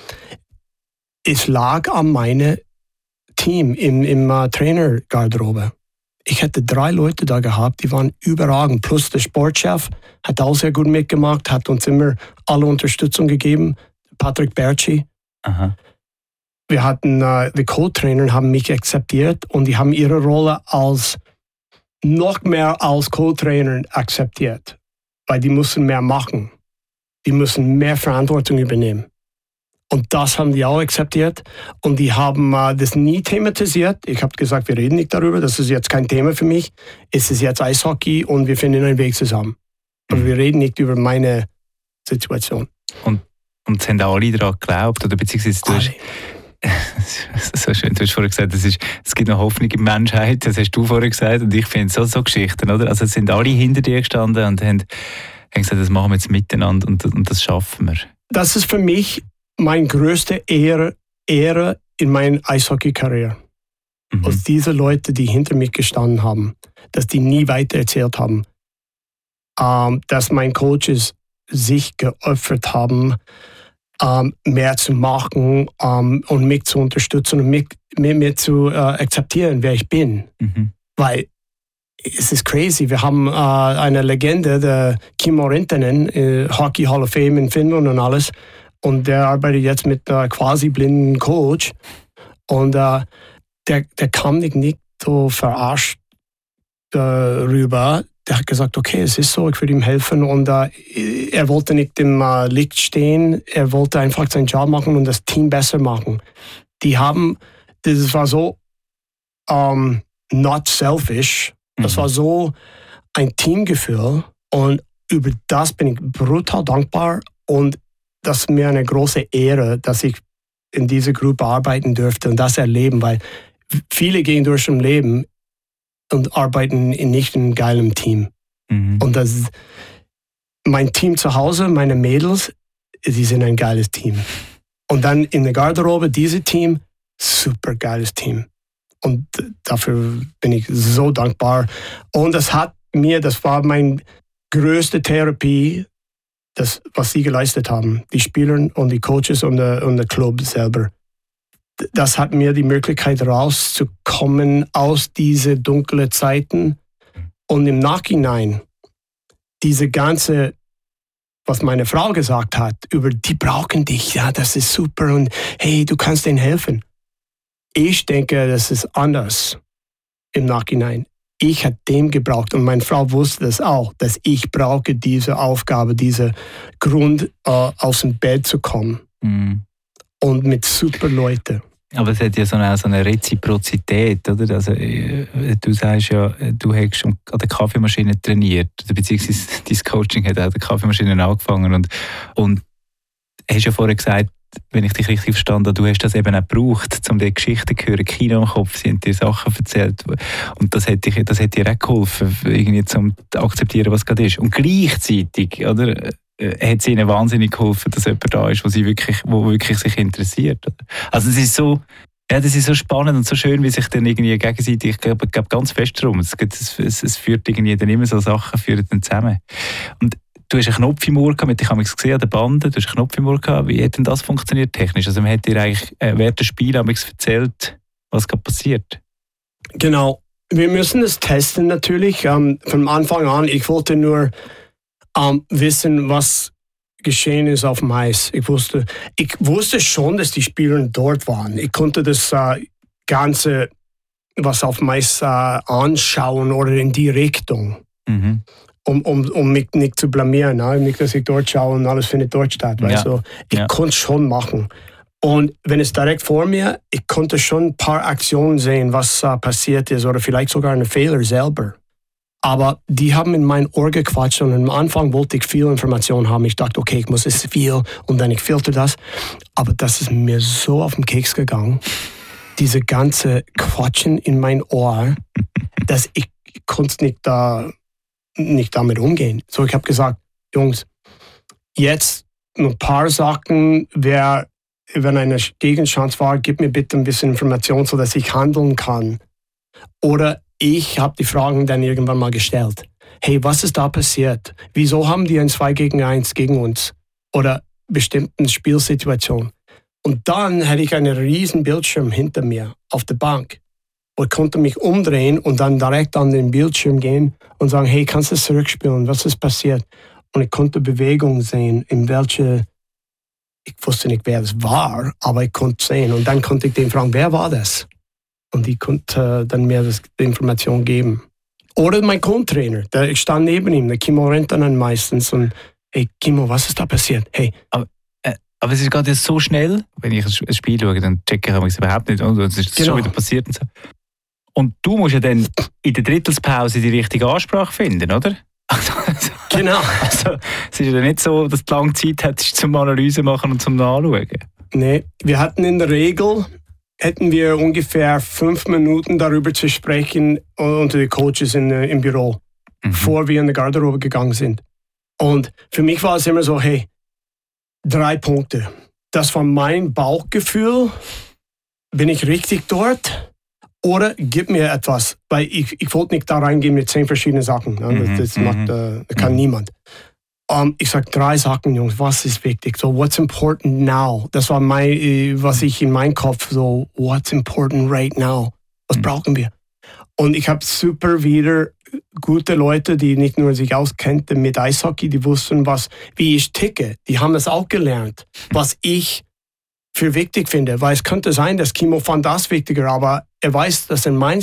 es lag an meinem Team im, im uh, Trainergarderobe. Ich hätte drei Leute da gehabt, die waren überragend. Plus der Sportchef hat auch sehr gut mitgemacht, hat uns immer alle Unterstützung gegeben. Patrick Berchi. Aha. Wir hatten, uh, die Co-Trainer haben mich akzeptiert und die haben ihre Rolle als noch mehr als Co-Trainer akzeptiert. Weil die müssen mehr machen. Die müssen mehr Verantwortung übernehmen. Und das haben die auch akzeptiert. Und die haben äh, das nie thematisiert. Ich habe gesagt, wir reden nicht darüber. Das ist jetzt kein Thema für mich. Es ist jetzt Eishockey und wir finden einen Weg zusammen. Aber wir reden nicht über meine Situation. Und, und es haben alle daran geglaubt? Oder beziehungsweise du hast, so schön, du hast vorhin gesagt, es, ist, es gibt noch Hoffnung in der Menschheit. Das hast du vorhin gesagt. Und ich finde so, so Geschichten, oder? Also es sind alle hinter dir gestanden und haben, haben gesagt, das machen wir jetzt miteinander und, und das schaffen wir. Das ist für mich meine größte Ehre, Ehre in meiner Eishockey-Karriere. Mhm. Aus diese Leute, die hinter mir gestanden haben, dass die nie weiter erzählt haben. ähm, dass meine Coaches sich geöffnet haben, ähm, mehr zu machen ähm, und mich zu unterstützen und mich, mich, mich zu äh, akzeptieren, wer ich bin. Mhm. Weil es ist crazy. Wir haben äh, eine Legende, der Kimmo Rintanen, äh, Hockey Hall of Fame in Finnland und alles. Und der arbeitet jetzt mit einem quasi blinden Coach. Und äh, der, der kam nicht, nicht so verarscht äh, rüber. Der hat gesagt, okay, es ist so, ich würde ihm helfen. Und äh, er wollte nicht im äh, Licht stehen. Er wollte einfach seinen Job machen und das Team besser machen. Die haben, das war so um, not selfish. Das war so ein Teamgefühl. Und über das bin ich brutal dankbar. Und das ist mir eine große Ehre, dass ich in dieser Gruppe arbeiten durfte und das erleben, weil viele gehen durch das Leben und arbeiten in nicht einem geilen Team. Mhm. Und das, mein Team zu Hause, meine Mädels, die sind ein geiles Team. Und dann in der Garderobe, dieses Team, super geiles Team. Und dafür bin ich so dankbar. Und das hat mir, das war meine größte Therapie, das, was sie geleistet haben, die Spieler und die Coaches und der, und der Club selber. Das hat mir die Möglichkeit rauszukommen aus diesen dunklen Zeiten und im Nachhinein diese ganze, was meine Frau gesagt hat, über die brauchen dich, ja, das ist super und hey, du kannst denen helfen. Ich denke, das ist anders im Nachhinein. Ich habe dem gebraucht und meine Frau wusste das auch, dass ich brauche diese Aufgabe, diese Grund, äh, aus dem Bett zu kommen. Mhm. Und mit super Leuten. Aber es hat ja so eine, so eine Reziprozität, oder? Also, du sagst ja, du hast an der Kaffeemaschine trainiert, beziehungsweise dein Coaching hat auch an der Kaffeemaschine angefangen und, und hast ja vorher gesagt, wenn ich dich richtig verstanden habe, du hast das eben auch gebraucht, um die Geschichten zu hören, Kino im Kopf, sie haben dir Sachen erzählt und das hat, dich, das hat dir auch geholfen, irgendwie zum akzeptieren, was gerade ist. Und gleichzeitig, oder, hat es ihnen wahnsinnig geholfen, dass jemand da ist, wo sie wirklich, wo wirklich sich interessiert. Oder? Also es ist so, ja, das ist so spannend und so schön, wie sich dann irgendwie gegenseitig, ich glaube, glaube ganz fest darum, es, es, es führt irgendwie dann immer so Sachen, führen dann zusammen. Und du hast einen Knopf im Ohr gehabt, ich habe es gesehen an der Bande, du hast einen Knopf im Ohr gehabt. Wie hat denn das funktioniert technisch? Also man hat dir eigentlich äh, während des Spiels erzählt, was gerade passiert. Genau. Wir müssen es testen natürlich. Ähm, von Anfang an, ich wollte nur ähm, wissen, was geschehen ist auf dem Eis. Ich wusste, ich wusste schon, dass die Spieler dort waren. Ich konnte das äh, Ganze, was auf dem Eis äh, anschauen oder in die Richtung. Mhm. Um, um, um mich nicht zu blamieren, ne? Nicht, dass ich dort schaue und alles findet dort statt. Weißt ja. du? Ich ja. konnte es schon machen. Und wenn es direkt vor mir, ich konnte schon ein paar Aktionen sehen, was uh, passiert ist oder vielleicht sogar einen Fehler selber. Aber die haben in mein Ohr gequatscht und am Anfang wollte ich viel Information haben. Ich dachte, okay, ich muss es viel und dann ich filter das. Aber das ist mir so auf den Keks gegangen, diese ganze Quatschen in mein Ohr, dass ich, ich konnte nicht da... nicht damit umgehen. So, ich habe gesagt, Jungs, jetzt ein paar Sachen, wer, wenn eine Gegenchance war, gib mir bitte ein bisschen Information, sodass ich handeln kann. Oder ich habe die Fragen dann irgendwann mal gestellt. Hey, was ist da passiert? Wieso haben die ein zwei gegen eins gegen uns? Oder bestimmten Spielsituation? Und dann hätte ich einen riesen Bildschirm hinter mir auf der Bank. Und konnte mich umdrehen und dann direkt an den Bildschirm gehen und sagen, hey, kannst du das zurückspielen? Was ist passiert? Und ich konnte Bewegung sehen, in welche, ich wusste nicht, wer es war, aber ich konnte sehen. Und dann konnte ich den fragen, wer war das? Und die konnte dann mir das, die Information geben. Oder mein Co-Trainer, der, ich stand neben ihm, der Kimmo Rintanen meistens. Und hey, Kimmo, was ist da passiert? Hey. Aber, äh, aber es ist gerade jetzt so schnell, wenn ich ein Spiel schaue, dann checke ich es überhaupt nicht. Und es ist genau. schon wieder passiert und so. Und du musst ja dann in der Drittelspause die richtige Ansprache finden, oder? Also, genau. Also, es ist ja nicht so, dass du lange Zeit hättest zum Analyse machen und zum Nachschauen. Nee, wir hatten in der Regel, hätten wir ungefähr fünf Minuten darüber zu sprechen unter den Coaches in, im Büro, mhm. bevor wir in die Garderobe gegangen sind. Und für mich war es immer so, hey, drei Punkte. Das war mein Bauchgefühl. Bin ich richtig dort? Oder gib mir etwas, weil ich, ich wollte nicht da reingehen mit zehn verschiedenen Sachen. Ne? Mhm, Das, das macht, äh, kann mhm. niemand. Um, ich sage drei Sachen, Jungs, was ist wichtig? So, what's important now? Das war mein, was ich in meinem Kopf so, what's important right now? Was mhm. brauchen wir? Und ich habe super wieder gute Leute, die nicht nur sich auskannten mit Eishockey, die wussten, was, wie ich ticke. Die haben es auch gelernt, was ich für wichtig finde. Weil es könnte sein, dass Kimo fand das wichtiger, aber er weiß, dass in mein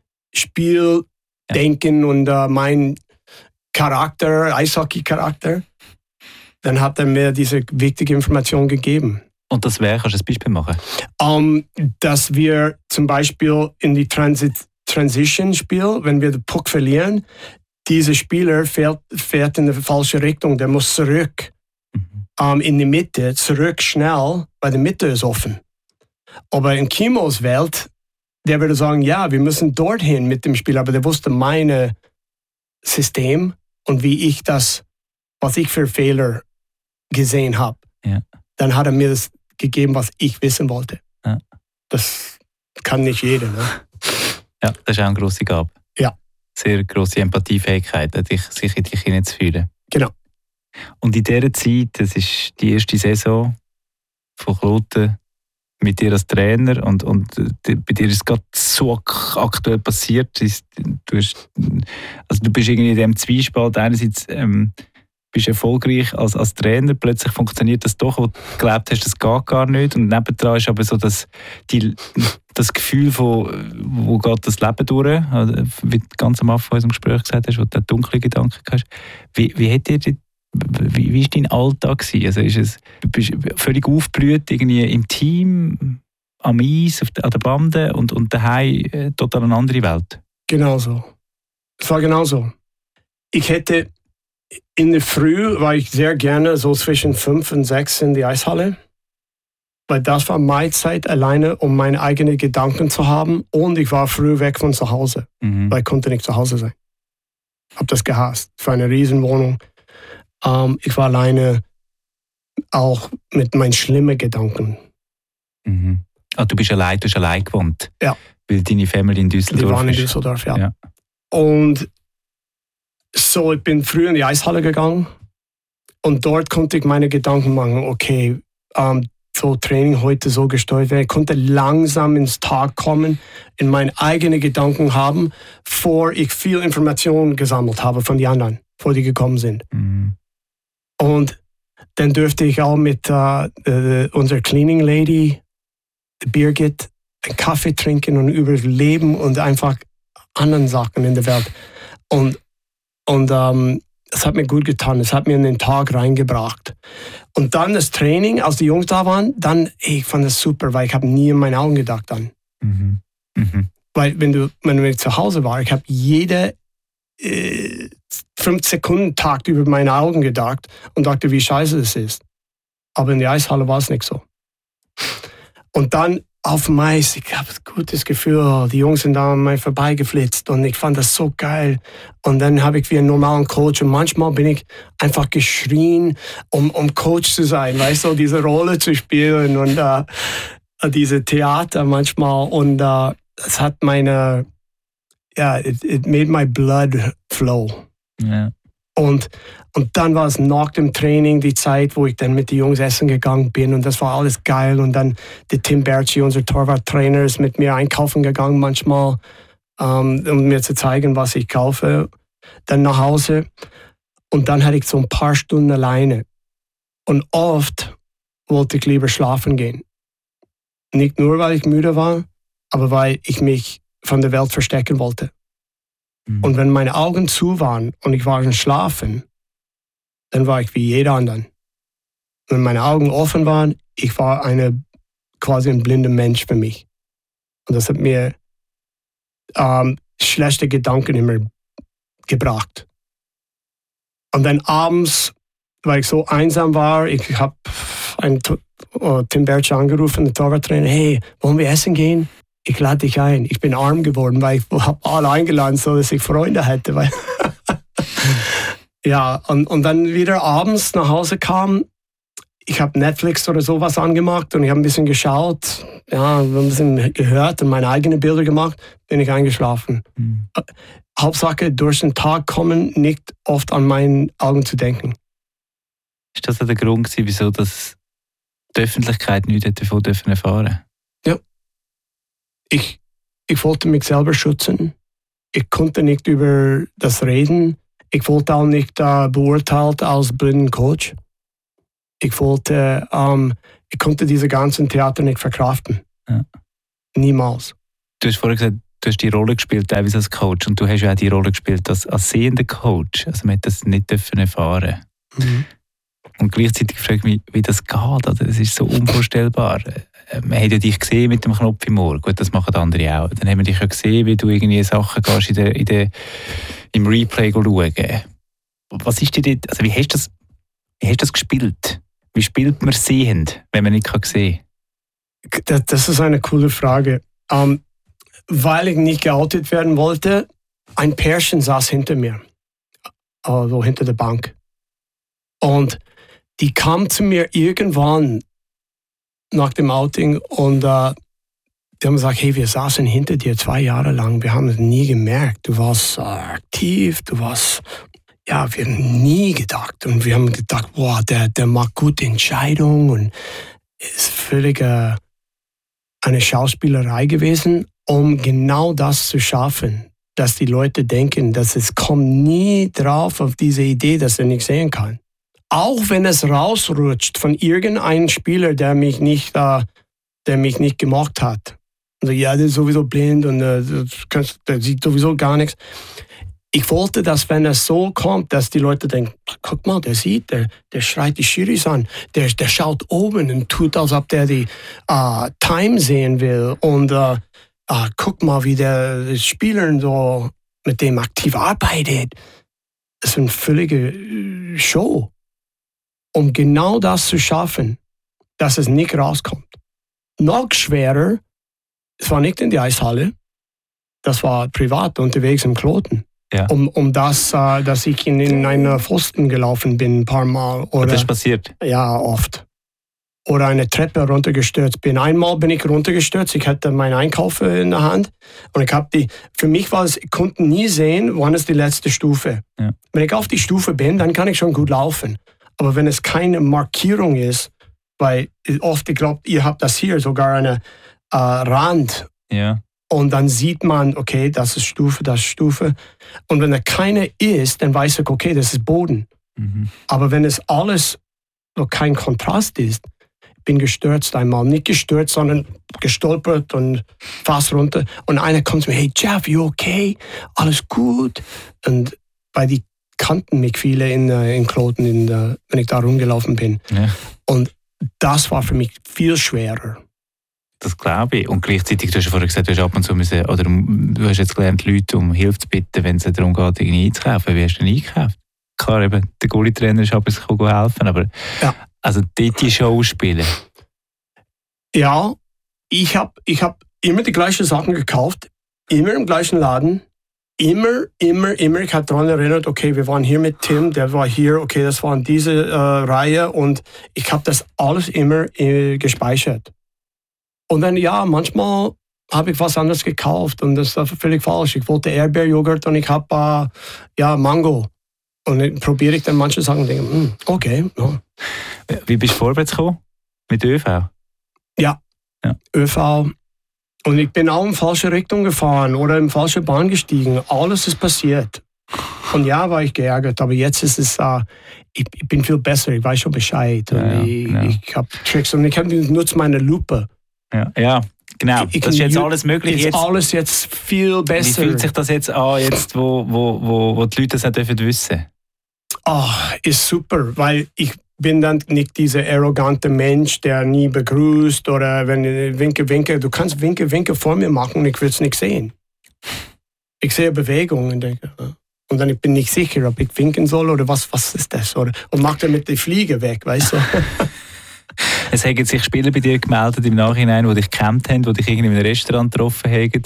Spiel ja. denken und uh, mein Charakter, Eishockey-Charakter, dann hat er mir diese wichtige Information gegeben. Und das wäre, kannst du ein Beispiel machen? Um, dass wir zum Beispiel in die Transit Transition-Spiel, wenn wir den Puck verlieren, dieser Spieler fährt, fährt in die falsche Richtung, der muss zurück mhm. um, in die Mitte, zurück schnell, weil die Mitte ist offen. Aber in Kimos Welt, der würde sagen, ja, wir müssen dorthin mit dem Spiel, aber der wusste mein System und wie ich das, was ich für Fehler gesehen habe. Ja. Dann hat er mir das gegeben, was ich wissen wollte. Ja. Das kann nicht jeder, ne? Ja, das ist auch eine grosse Gabe. Ja. Sehr grosse Empathiefähigkeit, sich in dich hineinzufühlen. Genau. Und in dieser Zeit, das ist die erste Saison von Kloten mit dir als Trainer und, und bei dir ist es gerade so aktuell passiert. Du, hast, also du bist irgendwie in diesem Zwiespalt. Einerseits ähm, bist du erfolgreich als, als Trainer, plötzlich funktioniert das doch, wo du geglaubt hast, das geht gar nicht. Und nebendran ist aber so das, die, das Gefühl von, wo geht das Leben durch, wie du ganz am Anfang unserem Gespräch gesagt hast, wo du dunkle Gedanken hast. Wie, wie hat dir die Wie, wie war dein Alltag? Also ist es, bist du völlig aufgeblüht irgendwie im Team, am Eis, auf der, an der Bande und, und daheim äh, total eine andere Welt? Genau so. Es war genau so. Ich hätte in der Früh war ich sehr gerne so zwischen fünf und sechs in die Eishalle, weil das war meine Zeit alleine, um meine eigenen Gedanken zu haben und ich war früh weg von zu Hause, mhm. weil ich konnte nicht zu Hause sein. Ich habe das gehasst. Es war eine Riesenwohnung. Um, ich war alleine auch mit meinen schlimmen Gedanken. Mhm. Ah, du bist allein, du hast allein gewohnt? Ja. Weil deine Familie in Düsseldorf ist? Die waren in Düsseldorf, ja. ja. Und so, ich bin früh in die Eishalle gegangen und dort konnte ich meine Gedanken machen, okay, um, so Training heute so gesteuert werden. Ich konnte langsam ins Tag kommen, in meine eigenen Gedanken haben, bevor ich viel Informationen gesammelt habe von den anderen, bevor die gekommen sind. Mhm. Und dann dürfte ich auch mit uh, uh, unserer Cleaning Lady, Birgit, einen Kaffee trinken und über das Leben und einfach anderen Sachen in der Welt. Und, und um, das hat mir gut getan, das hat mir in den Tag reingebracht. Und dann das Training, als die Jungs da waren, dann, ich fand das super, weil ich habe nie in meine Augen gedacht dann. Mhm. Mhm. Weil wenn du, wenn ich zu Hause war, ich habe jede äh, fünf Sekunden Takt über meine Augen gedacht und dachte, wie scheiße es ist. Aber in der Eishalle war es nicht so. Und dann auf dem Eis, ich habe ein gutes Gefühl, die Jungs sind da an mir vorbeigeflitzt und ich fand das so geil. Und dann habe ich wie einen normalen Coach und manchmal bin ich einfach geschrien, um, um Coach zu sein, weißt du, diese Rolle zu spielen und uh, diese Theater manchmal. Und uh, es hat meine, ja, yeah, it, it made my blood flow. Ja. Und, und dann war es nach dem Training die Zeit, wo ich dann mit den Jungs essen gegangen bin und das war alles geil. Und dann der Tim Bertschi, unser Torwarttrainer, ist mit mir einkaufen gegangen manchmal, um, um mir zu zeigen, was ich kaufe. Dann nach Hause und dann hatte ich so ein paar Stunden alleine. Und oft wollte ich lieber schlafen gehen. Nicht nur, weil ich müde war, aber weil ich mich von der Welt verstecken wollte. Und wenn meine Augen zu waren und ich war im Schlafen, dann war ich wie jeder andere. Wenn meine Augen offen waren, ich war eine, quasi ein blinder Mensch für mich. Und das hat mir ähm, schlechte Gedanken immer gebracht. Und dann abends, weil ich so einsam war, ich habe einen uh, Tim Bertschi angerufen, den Torwarttrainer, hey, wollen wir essen gehen? Ich lade dich ein. Ich bin arm geworden, weil ich habe alle eingeladen, so dass ich Freunde hätte. Weil ja, und, und dann wieder abends nach Hause kam, ich habe Netflix oder sowas angemacht und ich habe ein bisschen geschaut, ja, ein bisschen gehört und meine eigenen Bilder gemacht, bin ich eingeschlafen. Mhm. Hauptsache, durch den Tag kommen, nicht oft an meinen Augen zu denken. Ist das der Grund gewesen, wieso das die Öffentlichkeit nichts davon erfahren dürfen? Ja. Ich, ich wollte mich selber schützen. Ich konnte nicht über das reden. Ich wollte auch nicht äh, beurteilt als blinden Coach. Ich wollte, ähm, ich konnte diese ganzen Theater nicht verkraften. Ja. Niemals. Du hast vorher gesagt, du hast die Rolle gespielt, teilweise als Coach, und du hast ja auch die Rolle gespielt als, als sehender Coach. Also man hat das nicht erfahren. Mhm. Und gleichzeitig frage ich mich, wie das geht. Also das ist so unvorstellbar. Man hat ja dich gesehen mit dem Knopf im Ohr. Gut, das machen andere auch. Dann haben wir dich ja gesehen, wie du irgendwie Sachen gehst in der, in der, im Replay schauen. Was ist dir dort, also wie hast du das, wie hast du das gespielt? Wie spielt man sehend, wenn man nicht sehen kann? Das ist eine coole Frage. Um, weil ich nicht geoutet werden wollte, ein Pärchen saß hinter mir, also hinter der Bank. Und die kam zu mir irgendwann nach dem Outing und uh, die haben gesagt, hey, wir saßen hinter dir zwei Jahre lang, wir haben es nie gemerkt. Du warst uh, aktiv, du warst, ja, wir haben nie gedacht. Und wir haben gedacht, wow, der, der macht gute Entscheidungen und ist völlig uh, eine Schauspielerei gewesen, um genau das zu schaffen, dass die Leute denken, dass es kommt nie drauf auf diese Idee, dass er nicht sehen kann. Auch wenn es rausrutscht von irgendeinem Spieler, der mich nicht, äh, der mich nicht gemocht hat. Also, ja, der ist sowieso blind und äh, der sieht sowieso gar nichts. Ich wollte, dass wenn es so kommt, dass die Leute denken, guck mal, der sieht, der, der schreit die Schiris an, der, der schaut oben und tut, als ob der die äh, Time sehen will. Und äh, äh, guck mal, wie der Spieler so mit dem aktiv arbeitet. Das ist eine völlige Show. Um genau das zu schaffen, dass es nicht rauskommt. Noch schwerer, es war nicht in die Eishalle, das war privat unterwegs im Kloten. Ja. Um, um das, uh, dass ich in, in einen Pfosten gelaufen bin ein paar Mal. Oder, das ist passiert? Ja, oft. Oder eine Treppe runtergestürzt bin. Einmal bin ich runtergestürzt, ich hatte meinen Einkauf in der Hand und ich habe die, für mich war es, ich konnte nie sehen, wann ist die letzte Stufe. Ja. Wenn ich auf die Stufe bin, dann kann ich schon gut laufen. Aber wenn es keine Markierung ist, weil oft, ich glaube, ihr habt das hier, sogar eine äh, Rand. Ja. Und dann sieht man, okay, das ist Stufe, das ist Stufe. Und wenn da keine ist, dann weiß ich, okay, das ist Boden. Mhm. Aber wenn es alles noch kein Kontrast ist, bin gestürzt einmal. Nicht gestürzt, sondern gestolpert und fast runter. Und einer kommt zu mir, hey Jeff, you okay? Alles gut? Und bei die kannten mich viele in, in Kloten, in der, wenn ich da rumgelaufen bin. Ja. Und das war für mich viel schwerer. Das glaube ich. Und gleichzeitig, du hast ja vorher gesagt, du hast ab und zu müssen, oder du hast jetzt gelernt, Leute um Hilfe zu bitten, wenn es darum geht, irgendwie einzukaufen. Wie hast du denn eingekauft? Klar, eben, der Goalie-Trainer ist ab und zu helfen, aber ja. Also dort die Show spielen. Ja, ich habe ich hab immer die gleichen Sachen gekauft, immer im gleichen Laden. Immer, immer, immer, ich habe daran erinnert, okay, wir waren hier mit Tim, der war hier, okay, das war in diese äh, Reihe und ich habe das alles immer äh, gespeichert. Und dann, ja, manchmal habe ich was anderes gekauft und das war völlig falsch. Ich wollte Erdbeerjoghurt und ich habe, äh, ja, Mango. Und dann probiere ich dann manche Sachen und denke, hm, okay. Ja. Wie bist du vorwärts gekommen? Mit ÖV? Ja, ja. ÖV. Und ich bin auch in falsche Richtung gefahren oder in falsche Bahn gestiegen. Alles ist passiert. Und ja, war ich geärgert, aber jetzt ist es, uh, ich, ich bin viel besser, ich weiß schon Bescheid. Und ja, ich, ja. ich habe Tricks und ich nutze meine Lupe. Ja, ja genau. Ich, das ist jetzt alles möglich. Ist jetzt alles jetzt viel besser. Wie fühlt sich das jetzt an, jetzt, wo, wo, wo, wo die Leute das auch dürfen wissen? Oh, ist super, weil ich bin dann nicht dieser arrogante Mensch, der nie begrüßt oder wenn ich winke, winke, du kannst winke, winke vor mir machen und ich will es nicht sehen. Ich sehe Bewegungen und denke, und dann bin ich nicht sicher, ob ich winken soll oder was, was ist das? Oder, und mache damit die Fliege weg, weißt du? Es haben sich Spieler bei dir gemeldet im Nachhinein, die dich gekannt haben, die dich irgendwie in einem Restaurant getroffen haben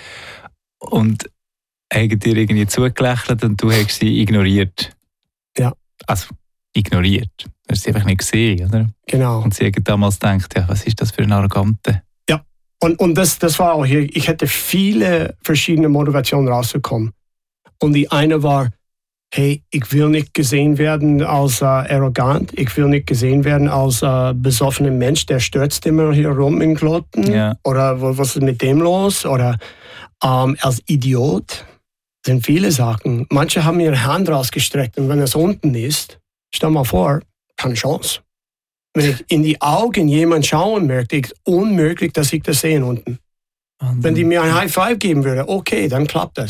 und haben dir irgendwie zugelächelt und du hast sie ignoriert. Ja. Also ignoriert. Er hat sie einfach nicht gesehen, oder? Genau. Und sie hat damals gedacht, ja, was ist das für ein Arrogante? Ja, und, und das, das war auch hier, ich hätte viele verschiedene Motivationen rausgekommen. Und die eine war, hey, ich will nicht gesehen werden als äh, arrogant, ich will nicht gesehen werden als äh, besoffener Mensch, der stürzt immer hier rum in Kloten. Ja. Oder was ist mit dem los? Oder ähm, als Idiot. Das sind viele Sachen. Manche haben ihre Hand rausgestreckt und wenn es unten ist, stell mal vor, keine Chance. Wenn ich in die Augen jemand schauen möchte, ist es unmöglich, dass ich das sehe unten. Und Wenn die mir ein High Five geben würde, okay, dann klappt das.